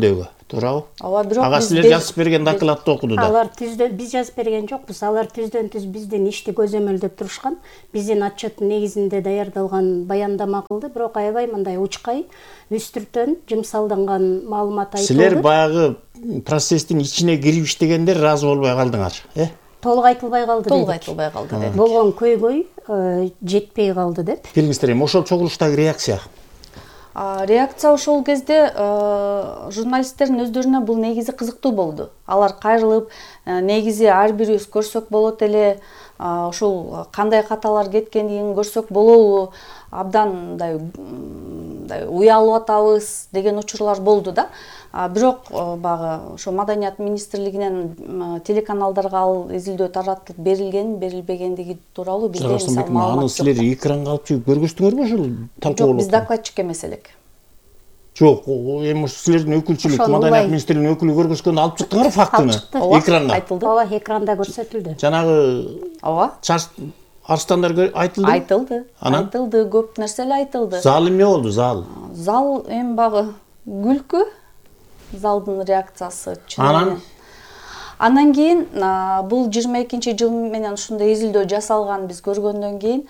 туурабы?
Ооба, бирок
ага
биз
силер
бер-
жазып берген докладты окуду да.
Алар түздөн биз жазып берген жокпуз. Алар түздөн түз бизден ишти көзөмөлдөп турушкан. Биздин отчеттун негизинде даярдалган баяндама кылды, бирок аябай мындай учкай, үстүртөн жумсалданган маалымат айтылды.
Силер баягы процесстин ичине кирип иштегендер ыраазы болбой калдыңар, э?
Толук айтылбай калды
толук
дедик.
айтылбай калды дедик.
Болгон көйгөй э, жетпей калды деп.
Келиңиздер эми ошол чогулуштагы реакция.
А, реакция ошол кезде э, журналисттердин өздөрүнө бул негизи кызыктуу болду. Алар кайрылып, э, негизи ар бирибиз көрсөк болот эле, а, ошол кандай каталар кеткендигин көрсөк болобу, абдан мындай мындай уялып атабыз деген учурлар болду да. А, бирок э, багы ошо Маданият министрлигинен м, телеканалдарга ал изилдөө таратылып берилген, берилбегендиги тууралуу бизде мисалы
Аны
маалымат
силер
жок.
экранга алып чыгып көргөздүңөрбү ошол талкуу
Жок,
болуп?
биз докладчик эмес элек.
Жок, о- эми ошо силердин өкүлчүлүк,
Ошону
Маданият
улай.
министрлигинин өкүлү көргөзгөндө алып чыктыңар фактыны
Ооба,
экранга.
айтылды.
Ооба, экранда көрсөтүлдү.
Жанагы
Ооба.
чаш арстандар кө- айтылды.
Айтылды.
Анан?
Айтылды, көп нерселер айтылды.
Зал эмне болду, зал?
Зал эми багы күлкү. Залдын реакциясы чын
Анан?
эле. Анан кийин а, бул жыйырма экинчи жыл менен ушундай изилдөө жасалган биз көргөндөн кийин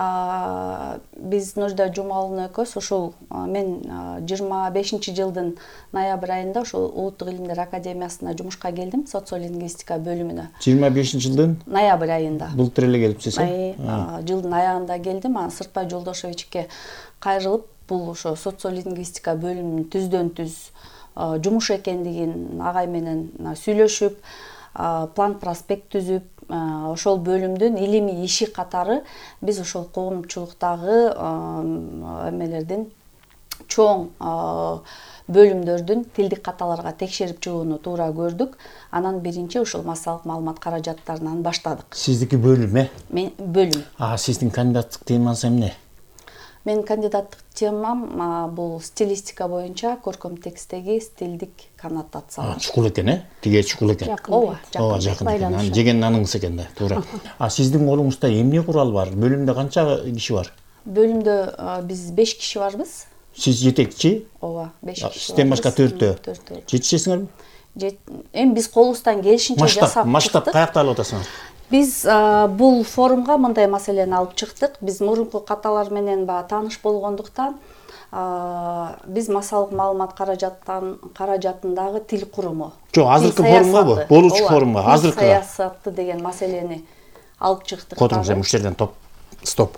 а, биз Ножда Жумаловна экөөбүз ошол а, мен а, жыйырма бешинчи жылдын ноябрь айында ошол Улуттук илимдер академиясына жумушка келдим, социолингвистика бөлүмүнө.
жыйырма бешинчи жылдын
Ноябрь айында.
былтыр эле келипсиз, э?
Ай, а, жылдын аягында келдим, анан Сыртбай Жолдошевичке кайрылып, бул ошо социолингвистика бөлүмүнүн түздөн түз а, жумуш экендигин агай менен а, сүйлөшүп, а, план проспект түзүп, а, ошол бөлүмдүн илимий иши катары биз ошол коомчулуктагы а, эмелердин чоң а, бөлүмдөрдүн тилдик каталарга текшерип чыгууну туура көрдүк. Анан биринчи ушул массалык маалымат каражаттарынан баштадык.
Сиздики бөлүм, э?
Мен бөлүм.
А сиздин кандидаттык темаңыз эмне?
Менин кандидаттык темам а, бул стилистика боюнча көркөм текстеги стилдик коннотациялар.
Чукул экен, э? Тиге чукул экен.
Ооба,
Ооба, жакын экен. Анан жеген наныңыз экен да, туура. А сиздин колуңузда эмне курал бар? Бөлүмдө канча киши бар?
Бөлүмдө а, биз беш киши барбыз.
Сиз жетекчи?
Ооба, беш киши.
Сизден башка төртөө.
Төртөө.
Жетишесиңерби?
Эми биз колубуздан келишинче
Масштаб,
жасап
масштаб
чыктык.
каякта алып атасыңар?
Биз а, бул форумга мындай маселени алып чыктык. Биз мурунку каталар менен баягы тааныш болгондуктан а, биз массалык маалымат каражаттан каражатындагы тил куруму.
Жок, азыркы форумгабы? Болуучу форумга, азыркы.
Саясатты деген маселени алып чыктык.
Котуңуз эми ушул жерден топ. Стоп.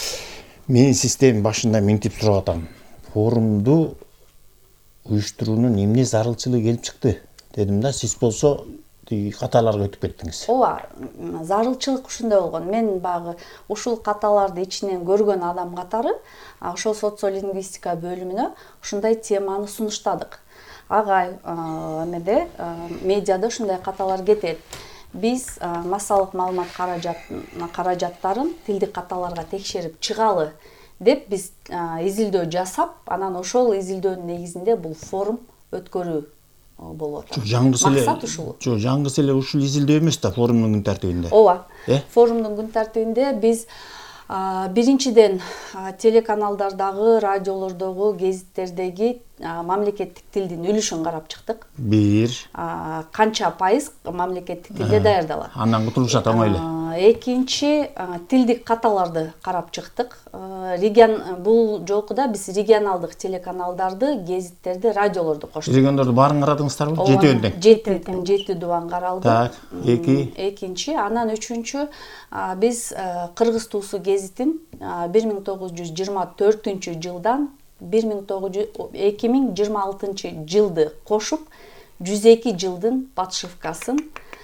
Мен сизден башында мынтип сурап атам. Форумду уюштуруунун эмне зарылчылыгы келип чыкты дедим да. Сиз болсо каталарга өтүп кеттиңиз.
Ооба, зарылчылык ушундай болгон. Мен багы ушул каталарды ичинен көргөн адам катары, а, ошол социолингвистика бөлүмүнө ушундай теманы сунуштадык. Агай эмеде медиада ушундай каталар кетет. Биз а, массалык маалымат каражатын каражаттарын тилдик каталарга текшерип чыгалы деп биз а, изилдөө жасап, анан ошол изилдөөнүн негизинде бул форум өткөрүү болуп атат.
Жаңгыс эле.
Максат ушул.
Жок, жаңгыс эле ушул изилдөө эмес да форумдун күн тартибинде.
Ооба.
Э?
Форумдун күн тартибинде биз а, биринчиден а, телеканалдардагы, радиолордогу, гезиттердеги а, мамлекеттик тилдин үлүшүн карап чыктык.
Бир.
А, канча пайыз мамлекеттик тилде даярдалат.
Андан кутулушат оңой эле.
А, Экинчи а, тилдик каталарды карап чыктык. А, Регион бул жолкуда биз регионалдык телеканалдарды, гезиттерди, радиолорду коштук.
Региондорду баарын карадыңыздарбы?
Ооба,
Жети өндөн.
Жети жети дубан каралды.
Так, эки.
Экинчи, анан үчүнчү а, биз а, Кыргыз туусу гезитин а, бир миң тогуз жүз жыйырма төртүнчү жылдан бир миң тогуз жүз эки миң жыйырма алтынчы жылды кошуп жүз эки жылдын подшивкасын,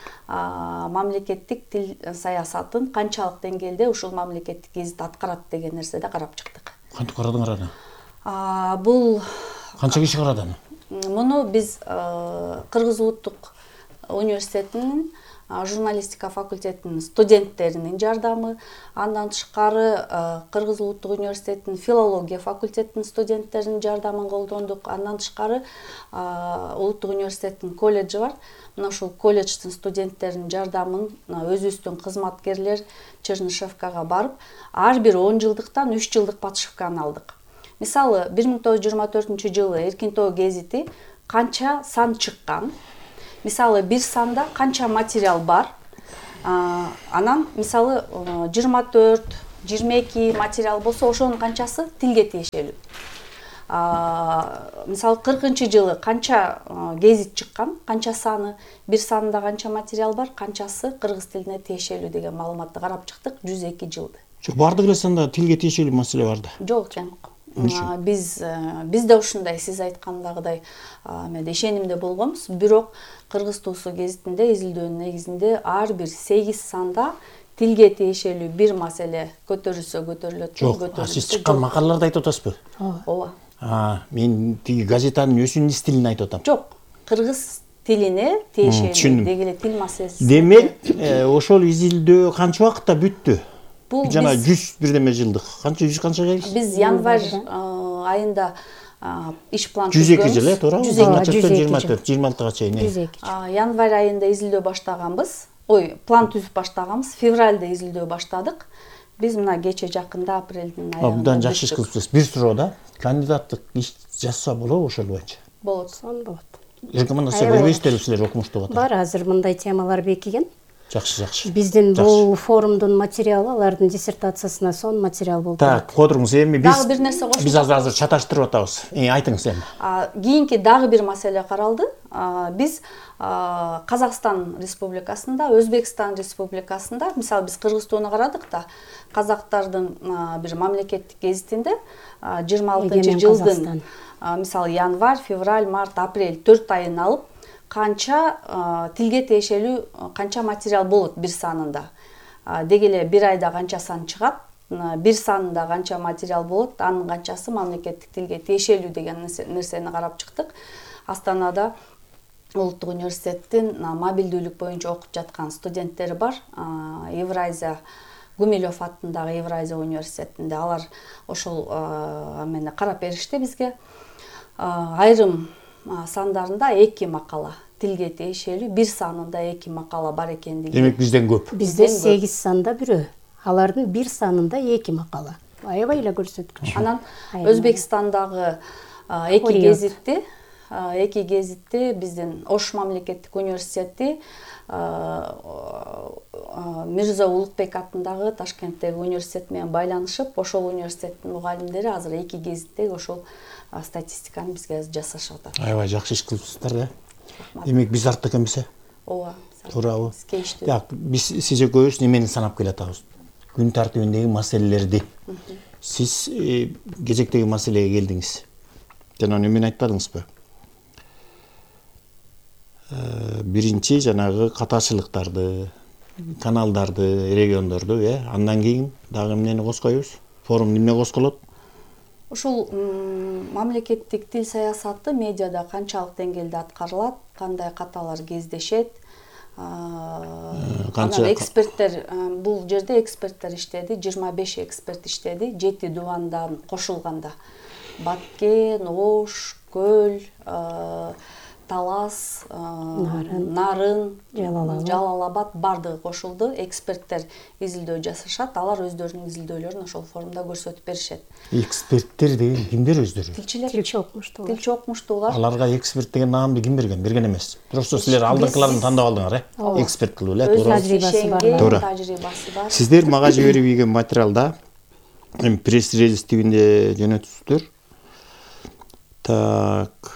а, мамлекеттик тил саясатын канчалык деңгээлде ушул мамлекеттик гезит аткарат деген нерседе карап чыктык.
Кантип карадыңар аны?
А, бул
Канча киши карады аны?
муну биз а, Кыргыз улуттук университетинин а, журналистика факультетинин студенттеринин жардамы, андан тышкары а, Кыргыз улуттук университетинин филология факультетинин студенттеринин жардамын колдондук. Андан тышкары а, улуттук университеттин колледжи бар. Мына ушул колледждин студенттеринин жардамын өзүбүздүн кызматкерлер Чернышевкага барып, ар бир он жылдыктан үч жылдык подшивканы алдык. Мисалы бир миң тогуз жүз жыйырма төртүнчү жылы Эркин Тоо гезити канча сан чыккан, мисалы бир санда канча материал бар, анан мисалы жыйырма төрт жыйырма эки материал болсо ошонун канчасы тилге тиешелүү. Мисалы кыркынчы жылы канча гезит чыккан, канча саны, бир санында канча материал бар, канчасы кыргыз тилине тиешелүү деген маалыматты карап чыктык жүз эки жылды.
Жок, бардык эле санда тилге тиешелүү маселе бар да.
Жок, жок. Биз биз да ушундай сиз айткандагыдай менде ишенимде болгонбуз. Бирок Кыргыз туусу гезитинде изилдөөнүн негизинде ар бир сегиз санда тилге тиешелүү бир маселе көтөрүлсө көтөрүлөт.
Жок, сиз чыккан макалаларды айтып атасызбы?
Ооба.
А, мен тиги газетанын өзүнүн стилин айтып атам.
Жок, кыргыз тилине тиешелүү дегеле тил маселеси.
Демек, ошол изилдөө канча убакытта бүттү? Бул жана жүз бирдеме жылдык. Канча жүз канча келишти?
Биз январь айында иш план
жүз эки жыл, э, туура? жыйырма төрт жыйырма алтыга чейин.
Январь айында изилдөө баштаганбыз. Ой, план түзүп баштаганбыз. Февралда изилдөө баштадык. Биз мына кече жакында апрелдин айында.
Абдан жакшы иш кылыпсыз. Бир суроо да. Кандидаттык иш жазса болобу ошол боюнча?
Болот.
Болот.
Рекомендация бербейсиздерби силер окумуштуу катары?
Бар, азыр мындай темалар бекиген.
Жакшы, жакшы.
Биздин бул форумдун материалы алардын диссертациясына сон материал болду.
Так, отуруңуз, эми биз
дагы бир нерсе кошуп.
Биз азыр азыр чаташтырып атабыз. Эми айтыңыз эми.
Кийинки дагы бир маселе каралды. Биз Казакстан Республикасында, Өзбекстан Республикасында, мисалы биз Кыргызстонду карадык да, казактардын бир мамлекеттик гезитинде жыйырма алтынчы жылдын мисалы январь, февраль, март, апрель төрт айын алып канча тилге тиешелүү канча материал болот бир санында. Дегеле бир айда канча сан чыгат, бир санында канча материал болот, анын канчасы мамлекеттик тилге тиешелүү деген нерсени карап чыктык. Астанада Улуттук университеттин мобилдүүлүк боюнча окуп жаткан студенттери бар. Евразия Гумилев атындагы Евразия университетинде алар ошол мени карап беришти бизге. Айрым сандарында эки макала тилге тиешелүү, бир санында эки макала бар экендиги.
Демек бизден көп.
Бизде сегиз санда бирөө, алардын бир санында эки макала. Аябай эле көрсөткүч.
Анан Өзбекстандагы эки гезитти эки гезитти биздин Ош мамлекеттик университети Мирза Улукбек атындагы Ташкенттеги университет менен байланышып, ошол университеттин мугалимдери азыр эки гезиттеги ошол статистиканы бизге жасашып атат.
Аябай жакшы иш кылыпсыздар да. Демек биз артта экенбиз э?
Ооба.
Туурабы? Жак, биз сиз экөөбүз немени санап келатабыз? Күн тартибиндеги маселелерди. Сиз кезектеги маселеге келдиңиз. Жана немен айтпадыңызбы? Биринчи жанагы катачылыктарды, каналдарды, региондорду, э, андан кийин дагы эмнени коскойбуз? Форум эмне косколот?
Ошол мамлекеттик тил саясаты медиада канчалык деңгээлде аткарылат, кандай каталар кездешет. Канча эксперттер, бул жерде эксперттер иштеди, жыйырма беш эксперт иштеди, жети дубандан кошулганда. Баткен, Ош, Көл, Талас, Нарын, Жалал-Абад бардыгы кошулду. Эксперттер изилдөө жасашат, алар өздөрүнүн изилдөөлөрүн ошол форумда көрсөтүп беришет.
Эксперттер деген кимдер өздөрү?
Тилчилер.
Тилчи окумуштуулар.
Тилчи окумуштуулар.
Аларга эксперт деген наамды ким берген? Берген эмес. Просто силер алдыңкыларын тандап алдыңар, э? Эксперт кылып эле, туура.
Туура. Тажрыйбасы бар.
Сиздер мага жиберип ийген материалда эми пресс-релиз тигинде жөнөтүптүр. Так.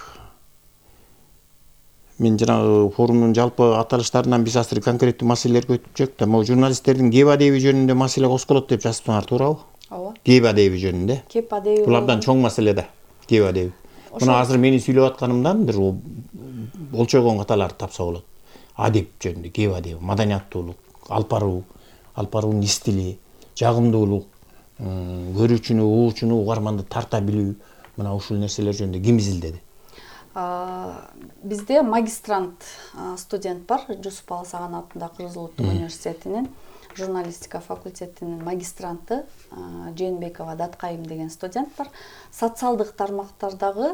Мен жанагы форумдун жалпы аталыштарынан биз азыр конкреттүү маселелерге өтүп чыктык. Могу журналисттердин кеп адеби жөнүндө маселе косколот деп жазыптыңар, туурабы?
Ооба.
Кеп адеби жөнүндө.
Кеп адеби.
Бул абдан чоң маселе да. Кеп адеби. Мына азыр менин сүйлөп атканымдан бир болчойгон каталарды тапса болот. Адеп жөнүндө, кеп адеби, маданияттуулук, алпаруу, алпаруунун стили, жагымдуулук, көрүүчүнү, угуучуну, угарманды тарта билүү, мына ушул нерселер жөнүндө ким изилдеди?
Бизде магистрант студент бар, Жусуп Аласаган атындагы Кыргыз Улуттук университетинин журналистика факультетинин магистранты Жээнбекова Даткайым деген студент бар. Социалдык тармактардагы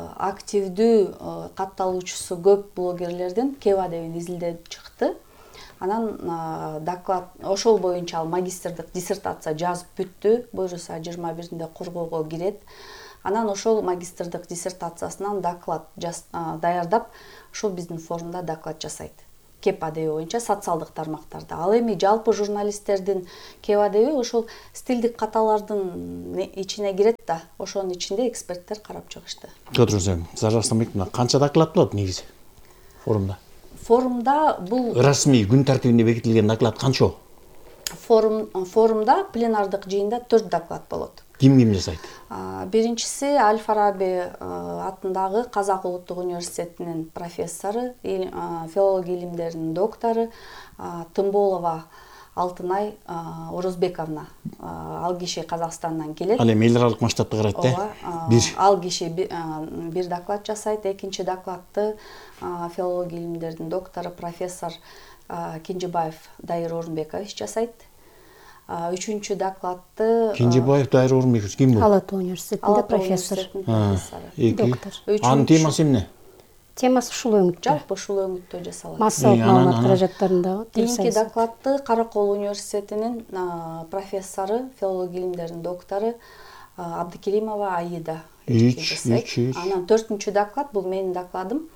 активдүү катталуучусу көп блогерлердин кеп адебин изилдеп чыкты. Анан доклад ошол боюнча ал магистрдик диссертация жазып бүттү. Буюрса жыйырма биринде коргоого кирет. Анан ошол магистрдик диссертациясынан доклад даярдап, ошол биздин форумда доклад жасайт. Кеп адеби боюнча социалдык тармактарда. Ал эми жалпы журналисттердин кеп адеби ошол стилдик каталардын ичине кирет да. Ошонун ичинде эксперттер карап чыгышты.
Которсем, Зарастамбек, канча доклад болот негизи форумда?
Форумда бул
расмий күн тартибинде бекитилген доклад канча?
Форум форумда пленардык жыйында төрт доклад болот.
Ким ким жасайт?
Биринчиси Аль Фараби атындагы Казак улуттук университетинин профессору, филология илимдеринин доктору Тымболова Алтынай Орозбековна. Ал киши Казакстандан келет.
Ал эми эл аралык масштабта карайт да?
Бир. Ал киши бир доклад жасайт. Экинчи докладты филология илимдеринин доктору профессор Кенжебаев Дайыр Орунбекович жасайт. Үчүнчү докладты
Кенжебаев Дайыр Орунбекович ким бул?
Ала Атоо университетинде профессор.
Доктор.
Анын темасы эмне?
Темасы ушул өңүттө.
Жалпы ушул өңүттө жасалат.
Массалык маалымат каражаттарындагы тил
саясаты. Кийинки докладты Каракол университетинин профессору, филология илимдеринин доктору Абдыкеримова Аида жасайт. Анан төртүнчү доклад бул менин докладым.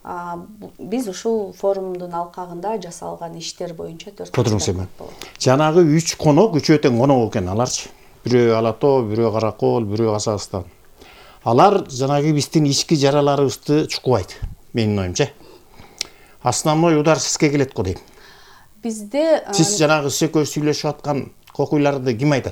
Биз ушул форумдун алкагында жасалган иштер боюнча төрт доклад болот.
Жанагы үч конок, үчөө тең конок экен аларчы. Бирөө Ала Атоо, бирөө Каракол, бирөө Казакстан. Алар жанагы биздин ички жараларыбызды чукубайт, менин оюмча. Основной удар сизге келет го дейм.
Бизде
сиз жанагы сөкө сүйлөшүп аткан кокуйларды ким айтат?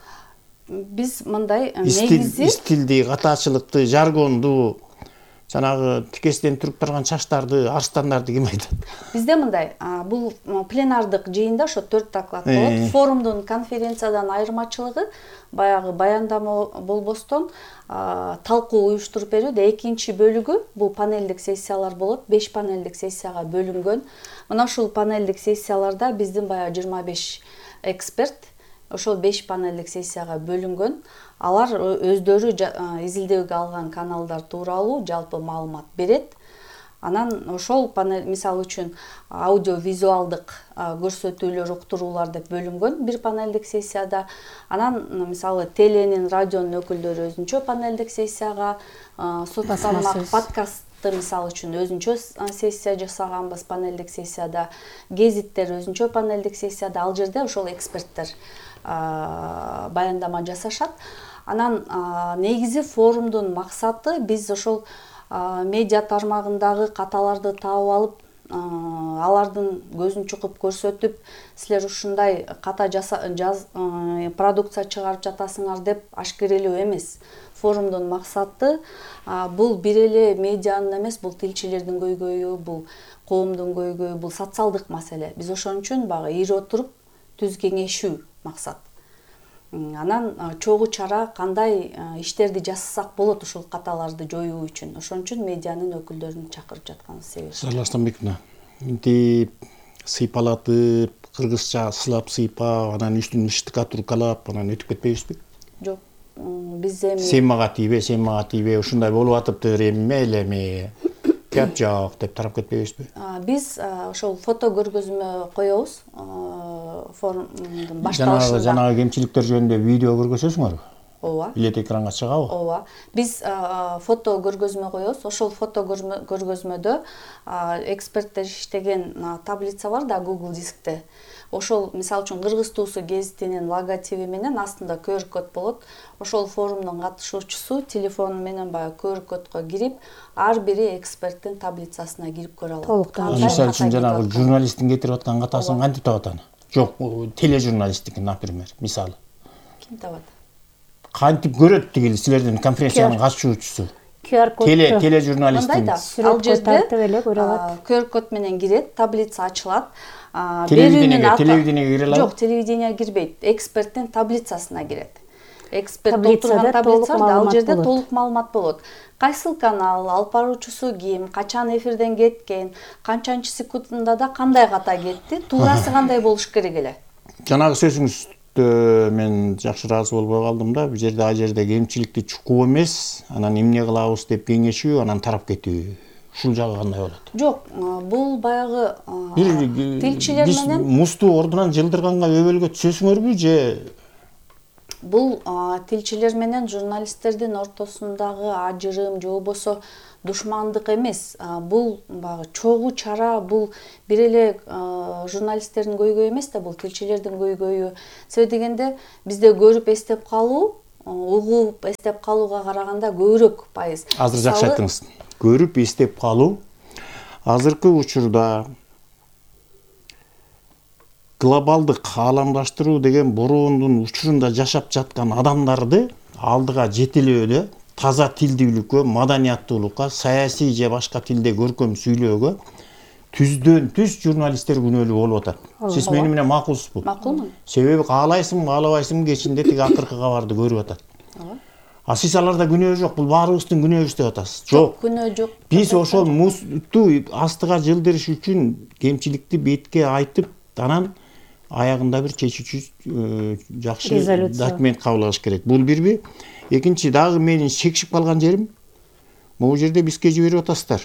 Биз мындай негизи
стилди, катаачылыкты, жаргонду, жанагы тикестен туруп турган чачтарды, арстандарды ким айтат?
Бизде мындай, бул пленардык жыйында ошо төрт доклад болот. Форумдун конференциядан айырмачылыгы баягы баяндама болбостон талкуу уюштуруп берүүдө экинчи бөлүгү бул панелдик сессиялар болот. беш панелдик сессияга бөлүнгөн. Мына ушул панелдик сессияларда биздин баягы жыйырма беш эксперт ошол беш панелдик сессияга бөлүнгөн. Алар өздөрү изилдөөгө алган каналдар тууралуу жалпы маалымат берет. Анан ошол панель, мисалы үчүн аудио-визуалдык көрсөтүүлөр, уктуруулар деп бөлүнгөн бир панелдик сессияда. Анан мисалы теленин, радионун өкүлдөрү өзүнчө панелдик сессияга, соц тармак подкастты мисалы үчүн өзүнчө сессия жасаганбыз панелдик сессияда, гезиттер өзүнчө панелдик сессияда. Ал жерде ошол эксперттер баяндама жасашат. Анан негизи форумдун максаты биз ошол медиа тармагындагы каталарды таап алып, алардын көзүн чукуп көрсөтүп, силер ушундай ката продукция чыгарып жатасыңар деп ашкерелөө эмес. Форумдун максаты бул бир эле медианын эмес, бул тилчилердин көйгөйү, бул коомдун көйгөйү, бул социалдык маселе. Биз ошон үчүн бага ири отуруп түз кеңешүү максат. Анан чогуу чара кандай иштерди жасасак болот ушул каталарды жоюу үчүн. Ошон үчүн медианын өкүлдөрүн чакырып жатканыбыз себеп.
Сарластамбековна, интип сыйпалатып, кыргызча сылап сыйпап, анан үстүн мыштыкка туркалап, анан өтүп кетпейбизби?
Жок. Биз эми
сен мага тийбе, сен мага тийбе, ушундай болуп атыптыр эми элеми. Кеп жок деп тарап кетпейбизби?
Биз ошол фото көргөзмө коебуз. Форумдун башталышында.
Жанагы жанагы кемчиликтер жөнүндө видео көргөзөсүңөрбү?
Ооба.
Илет экранга чыгабы?
Ооба. Биз фото көргөзмө коебуз. Ошол фото көргөзмөдө эксперттер иштеген таблица бар да Google дискте. Ошол мисалы үчүн Кыргыз туусу гезитинин логотиби менен астында ку ар код болот. Ошол форумдун катышуучусу телефону менен баягы ку ар кодко кирип, ар бири эксперттин таблицасына кирип көрө алат.
Мисалы үчүн жанагы журналисттин кетирип аткан катасын кантип табат аны? Жок, тележурналисттики, например, мисалы.
Ким табат?
Кантип көрөт тигил силердин конференциянын катышуучусу?
ку ар код
теле тележурналисттин
ал жерде ку ар код менен кирет, таблица ачылат. Телевидениеге
телевидениеге кире алат?
Жок, телевидениеге кирбейт. Эксперттин таблицасына кирет. Эксперт отурган таблицада ал жерде толук маалымат болот. Кайсыл канал, алып баруучусу ким, качан эфирден кеткен, канчанчы секундында да кандай ката кетти, туурасы кандай болуш керек эле.
Жанагы сөзүңүздө мен жакшы ыраазы болбой калдым да. Бул жерде а жерде кемчиликти чукуу эмес, анан эмне кылабыз деп кеңешүү, анан тарап кетүү. ушул жагы кандай болот?
Жок, бул баягы
Бир
тилчилер
биз
менен
музду ордунан жылдырганга өбөлгө түшөсүңөрбү же
бул тилчилер менен журналисттердин ортосундагы ажырым же болбосо душмандык эмес. Бул баягы чогуу чара, бул бир эле журналисттердин көйгөйү эмес да, бул тилчилердин көйгөйү. Себеби дегенде бизде көрүп эстеп калуу, угуп эстеп калууга караганда көбүрөөк пайыз.
Азыр жакшы айттыңыз. Көрүп эстеп калуу азыркы учурда глобалдык ааламдаштыруу деген бороондун учурунда жашап жаткан адамдарды алдыга жетелөөдө, таза тилдүүлүккө, маданияттуулукка, саясий же башка тилде көркөм сүйлөөгө түздөн түз журналисттер күнөөлүү болуп атат. Сиз мени менен макулсузбу?
Макулмун.
Себеби каалайсың, каалабайсың кечинде тиги акыркы кабарды көрүп атат. А сиз аларда күнөө жок, бул баарыбыздын күнөөбүз деп атасыз. Жок,
күнөө жок.
Биз ошол музду астыга жылдырыш үчүн кемчиликти бетке айтып, анан аягында бир чечүүчү жакшы документ кабыл алыш керек. Бул бирби. Экинчи, дагы менин шекишип калган жерим, могу жерде бизге жиберип атасыздар.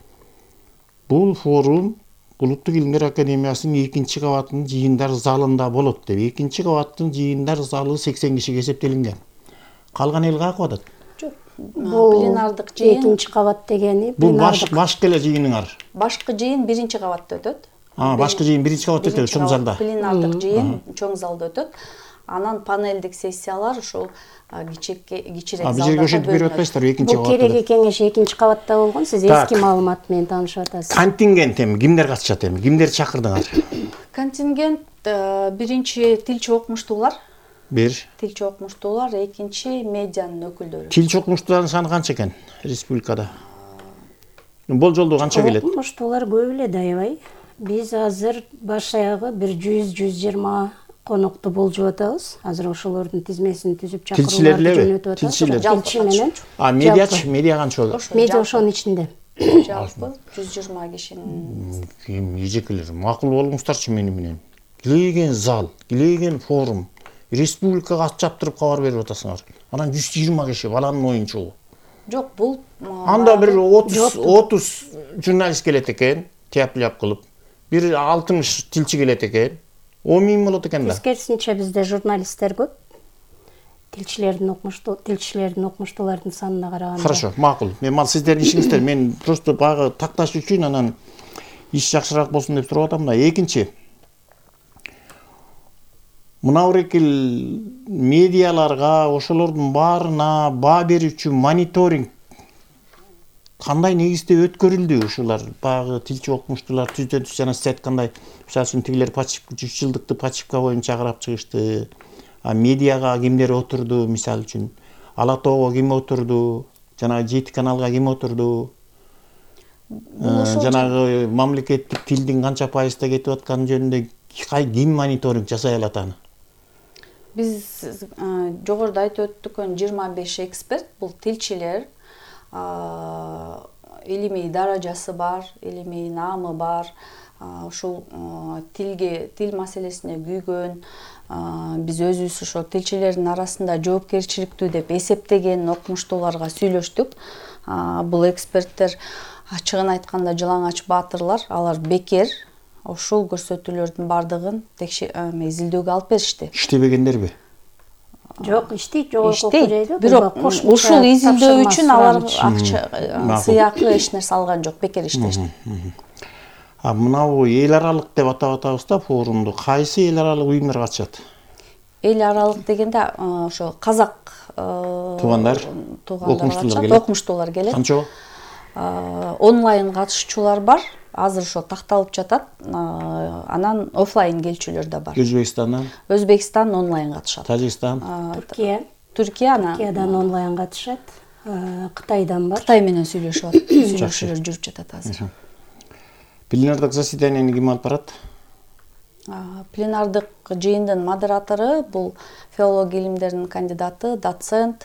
Бул форум Улуттук Илимдер Академиясынын экинчи кабатынын жыйындар залында болот деп. Экинчи кабаттын жыйындар залы сексен кишиге эсептелинген. Калган эл каяка атат?
Жок. Пленардык жыйын
экинчи кабат дегени
бул башкы эле жыйынның ар.
Башкы жыйын биринчи кабатта өтөт.
А, башкы жыйын биринчи кабатта өтөт, чоң залда.
Пленардык жыйын чоң залда өтөт. Анан панелдик сессиялар ошол кичирээк залда.
А, бизге ошентип берип атпайсыздар экинчи кабатта.
Бул кереги кеңеш экинчи кабатта болгон, сиз эски маалымат менен таанышып атасыз.
Контингент эми кимдер катышат эми? Кимдер чакырдыңар?
Контингент биринчи тилчи окумуштуулар.
Бир.
Тилчи окумуштуулар, экинчи медианын өкүлдөрү.
Тилчи окумуштуулардын саны канча экен республикада? Болжолдуу канча келет?
Окумуштуулар көп эле да аябай. Биз азыр баш аягы бир жүз жүз жыйырма конокту болжоп атабыз. Азыр ошолордун тизмесин түзүп чакырууларды жөнөтүп атабыз.
Тилчилер.
Тилчи менен.
А, медиач, медиа канча болот?
Медиа ошонун ичинде.
Жалпы жүз жыйырма кишинин.
Ким эжекелер, макул болуңуздарчы мени менен. Килеген зал, килеген форум, республикага ат чаптырып кабар берип атасыңар. Анан жүз жыйырма киши баланын оюнчу.
Жок, бул
анда бир отуз журналист келет экен, тяп-ляп кылып. Бир алтымыш тилчи келет экен. он миң болот экен да.
Тескерисинче бизде журналисттер көп. Тилчилердин окумуштуу, тилчилердин окумуштуулардын санына караганда.
Хорошо, макул. Мен мал сиздердин ишиңиздер, мен просто багы такташ үчүн анан иш жакшыраак болсун деп туруп атам да. Экинчи, мына урекил медиаларга, ошолордун баарына баа берүүчү мониторинг кандай негизде өткөрүлдү? Ушулар багы тилчи окумуштуулар түздөн түз жана сиз айткандай, мисалы үчүн тигилер жүз жылдыкты пачивка боюнча карап чыгышты. А медиага кимдер отурду, мисалы үчүн Ала тоого ким отурду, жанагы жети каналга ким отурду? Жанагы мамлекеттик тилдин канча пайызда кетип атканы жөнүндө ким мониторинг жасай алат аны?
Биз жогоруда айтып өттүк, жыйырма беш эксперт, бул тилчилер, илимий даражасы бар, илимий наамы бар, ушул тилге, тил маселесине күйгөн, биз өзүбүз ошол тилчилердин арасында жоопкерчиликтүү деп эсептеген окумуштууларга сүйлөштүк. Бул эксперттер ачыгын айтканда жылаңач баатырлар, алар бекер ушул көрсөтүүлөрдүн бардыгын изилдөөгө алып беришти.
Иштебегендерби?
Жок, иштейт, жогорку жайда.
Бирок ушул изилдөө үчүн алар акча, сыйакы эч нерсе алган жок, бекер иштешти.
А мынау эл аралык деп атап атабыз да форумду. Кайсы эл аралык уюмдар катышат?
Эл аралык дегенде ошо казак
туугандар, окумуштуулар
окумуштуулар келет.
Канча?
Онлайн катышуучулар бар. Азыр ошо такталып жатат. Анан офлайн келчүлөр да бар.
Өзбекстандан?
Өзбекстан онлайн катышат.
Тажикстан?
Түркия.
Түркия ана.
Түркиядан онлайн катышат. Кытайдан бар.
Кытай менен сүйлөшүп атат. Сүйлөшүүлөр жүрүп жатат азыр.
Пленардык заседанияны ким алып барат?
Пленардык жыйындын модератору бул филология илимдеринин кандидаты, доцент,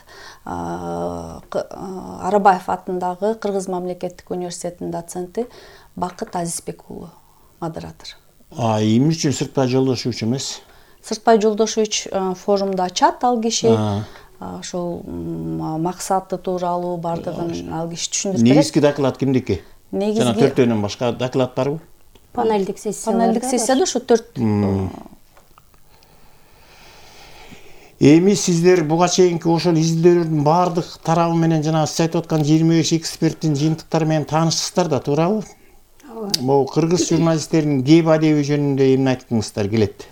Арабаев атындагы Кыргыз мамлекеттик университетинин доценти Бакыт Азизбек уулу модератор.
А эмне үчүн Сыртбай Жолдошевич эмес?
Сыртбай Жолдошевич форумду ачат ал киши. Ошол максаты тууралуу бардыгын ал киши түшүндүрүп берет.
Негизги доклад кимдики? Жана төртөөнөн башка доклад барбы?
Панелдик сессия.
Панелдик сессияда ушу төрт.
Эми сиздер буга чейинки ошол изилдөөлөрдүн баардык тарабы менен жана сиз айтып аткан жыйырма беш эксперттин жыйынтыктары менен таанышсыздар да, туурабы? Могу кыргыз журналисттеринин кеп адеби жөнүндө эмне айткыңыздар келет?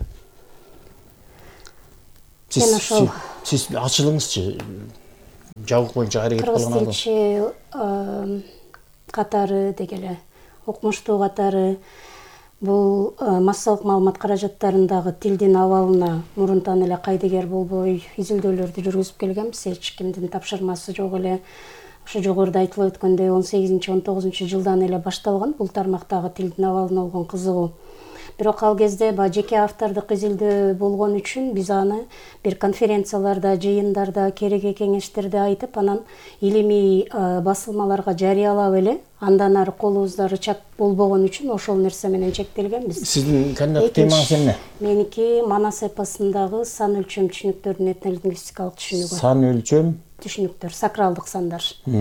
Сиз ачылыңызчы. Жабык боюнча аракет кылган адам.
Кыргыз тилчи катары дегеле, окумуштуу катары бул массалык маалымат каражаттарындагы тилдин абалына мурунтан эле кайдыгер болбой изилдөөлөрдү жүргүзүп келгенбиз. Эч кимдин тапшырмасы жок эле. Ошо жогоруда айтылып өткөндөй он сегизинчи он тогузунчу жылдан эле башталган бул тармактагы тилдин абалына болгон кызыгуу. Бирок ал кезде ба жеке автордук изилдөө болгон үчүн биз аны бир конференцияларда, жыйындарда, кереге кеңештерде айтып, анан илимий басылмаларга жарыялап эле, андан ары колубузда рычаг болбогон үчүн ошол нерсе менен чектелгенбиз.
Сиздин кандидат темаңыз эмне?
Меники манас эпосундагы сан өлчөм түшүнүктөрдүн этнолингвистикалык түшүнүгү.
Сан өлчөм
түшүнүктөр, сакралдык сандар.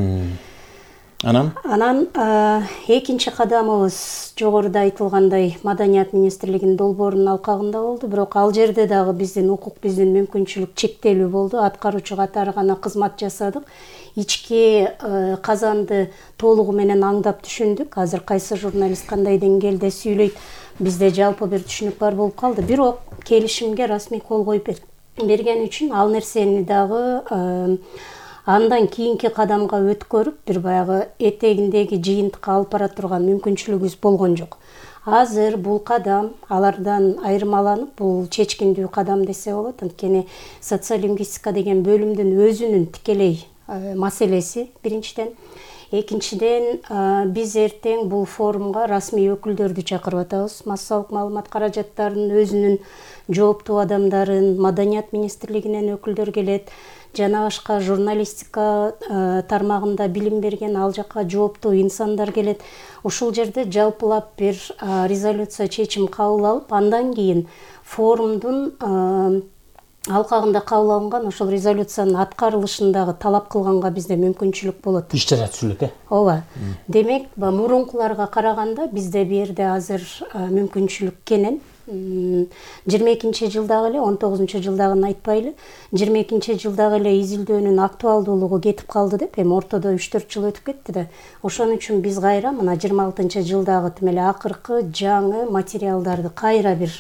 Анан?
Анан экинчи кадамыбыз жогоруда айтылгандай Маданият министрлигинин долбоорунун алкагында болду, бирок ал жерде дагы биздин укук, биздин мүмкүнчүлүк чектелүү болду. Аткаруучу катары гана кызмат жасадык. Ички казанды толугу менен аңдап түшүндүк. Азыр кайсы журналист кандай деңгээлде сүйлөйт, бизде жалпы бир түшүнүк бар болуп калды. Бирок келишимге расмий кол коюп берген үчүн ал нерсени дагы андан кийинки кадамга өткөрүп, бир баягы этегиндеги жыйынтыкка алып бара турган мүмкүнчүлүгүбүз болгон жок. Азыр бул кадам алардан айырмаланып, бул чечкиндүү кадам десе болот. Анткени социолингвистика деген бөлүмдүн өзүнүн тикелей маселеси биринчиден. Экинчиден, биз эртең бул форумга расмий өкүлдөрдү чакырып атабыз. Массалык маалымат каражаттарынын өзүнүн жооптуу адамдарын, Маданият министрлигинен өкүлдөр келет. Жана башка журналистика тармагында билим берген ал жакка жооптуу инсандар келет. Ушул жерде жалпылап бир резолюция чечим кабыл алып, андан кийин форумдун алкагында кабыл алынган ошол резолюциянын аткарылышындагы талап кылганга бизде мүмкүнчүлүк болот.
Иш чара түзүлөт, э?
Ооба. Демек, мурункуларга караганда бизде бу жерде азыр мүмкүнчүлүк кенен. жыйырма экинчи жылдагы эле, он тогузунчу жылдагын айтпайлы, жыйырма экинчи жылдагы эле изилдөөнүн актуалдуулугу кетип калды деп, эми ортодо үч төрт жыл өтүп кетти да. Ошон үчүн биз кайра мына жыйырма алтынчы жылдагы тим эле акыркы жаңы материалдарды кайра бир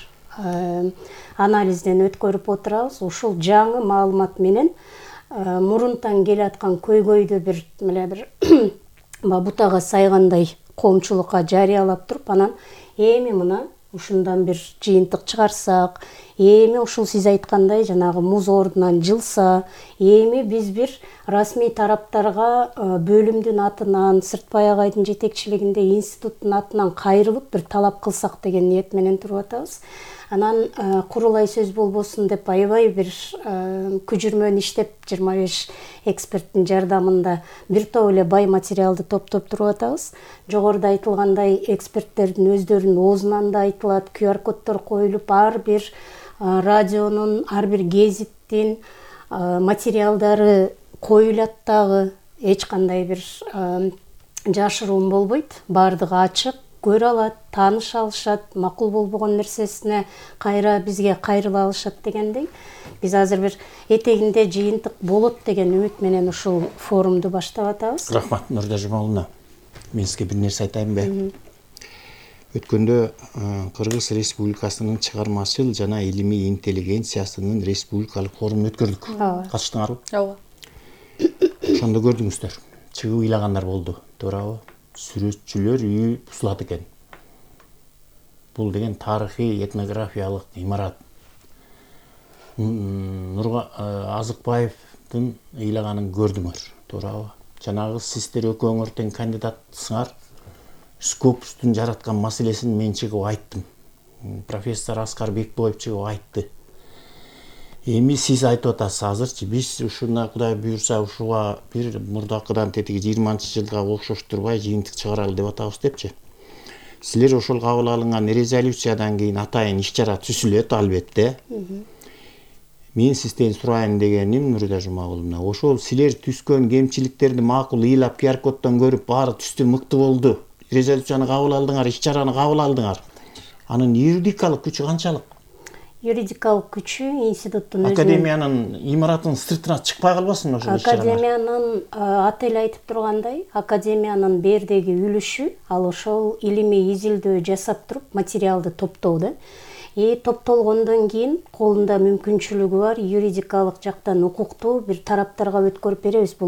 анализден өткөрүп отурабыз. Ушул жаңы маалымат менен мурунтан келаткан көйгөйдү бир эле бир бутага сайгандай коомчулукка жарыялап туруп, анан эми мына ушундан бир жыйынтык чыгарсак, эми ушул сиз айткандай жанагы муз ордунан жылса, эми биз бир расмий тараптарга бөлүмдүн атынан, Сыртбай агайдын жетекчилигинде институттун атынан кайрылып бир талап кылсак деген ниет менен туруп атабыз. Анан курулай сөз болбосун деп аябай бир күжүрмөн иштеп, жыйырма беш эксперттин жардамында бир топ эле бай материалды топтоп туруп атабыз. Жогоруда айтылгандай эксперттердин өздөрүнүн оозунан да айтылат, ку ар коддор коюлуп, ар бир радионун, ар бир гезиттин материалдары коюлат дагы, эч кандай бир жашыруун болбойт, баардыгы ачык, көрө алат, тааныша алышат, макул болбогон нерсесине кайра бизге кайрыла алышат дегендей. Биз азыр бир этегинде жыйынтык болот деген үмүт менен ушул форумду баштап атабыз.
Рахмат Нурда Жумаловна. Мен сизге бир нерсе айтайынбы? Өткөндө Кыргыз Республикасынын чыгармачыл жана илимий интеллигенциясынын республикалык форумун өткөрдүк. Катыштыңарбы?
Ооба.
Ошондо көрдүңүздөр. Чыгып ыйлагандар болду, туурабы? Сүрөтчүлөр үйү бузулат экен. Бул деген тарыхый этнографиялык имарат. Нурга Азыкбаевдин ыйлаганын көрдүңөр, туурабы? Жанагы сиздер экөөңөр тең кандидатсыңар. Скопустун жараткан маселесин мен чыгып айттым. Профессор Аскар Бекбоев чыгып айтты. Эми сиз айтып атасыз азырчы, биз ушуна Кудай буйрса ушуга бир мурдакыдан тетиги жыйырманчы жылга окшоштурбай жыйынтык чыгаралы деп атабыз депчи. Силер ошол кабыл алынган резолюциядан кийин атайын иш чара түзүлөт албетте. Мен сизден сурайын дегеним Нурда Жумагуловна, ошол силер түзгөн кемчиликтерди макул ыйлап ку ар коддон көрүп баары түздү мыкты болду. резолюцияны кабыл алдыңар, иш чараны кабыл алдыңар. Анын юридикалык күчү канчалык?
Юридикалык күчү институттун өзүнүн
Академиянын имаратынын сыртына чыкпай калбасын ошол иш чаралар?
Академиянын аты эле айтып тургандай, академиянын бердеги үлүшү ал ошол илимий изилдөө жасап туруп материалды топтоо да. И топтолгондон кийин колунда мүмкүнчүлүгү бар юридикалык жактан укуктуу бир тараптарга өткөрүп беребиз. Бул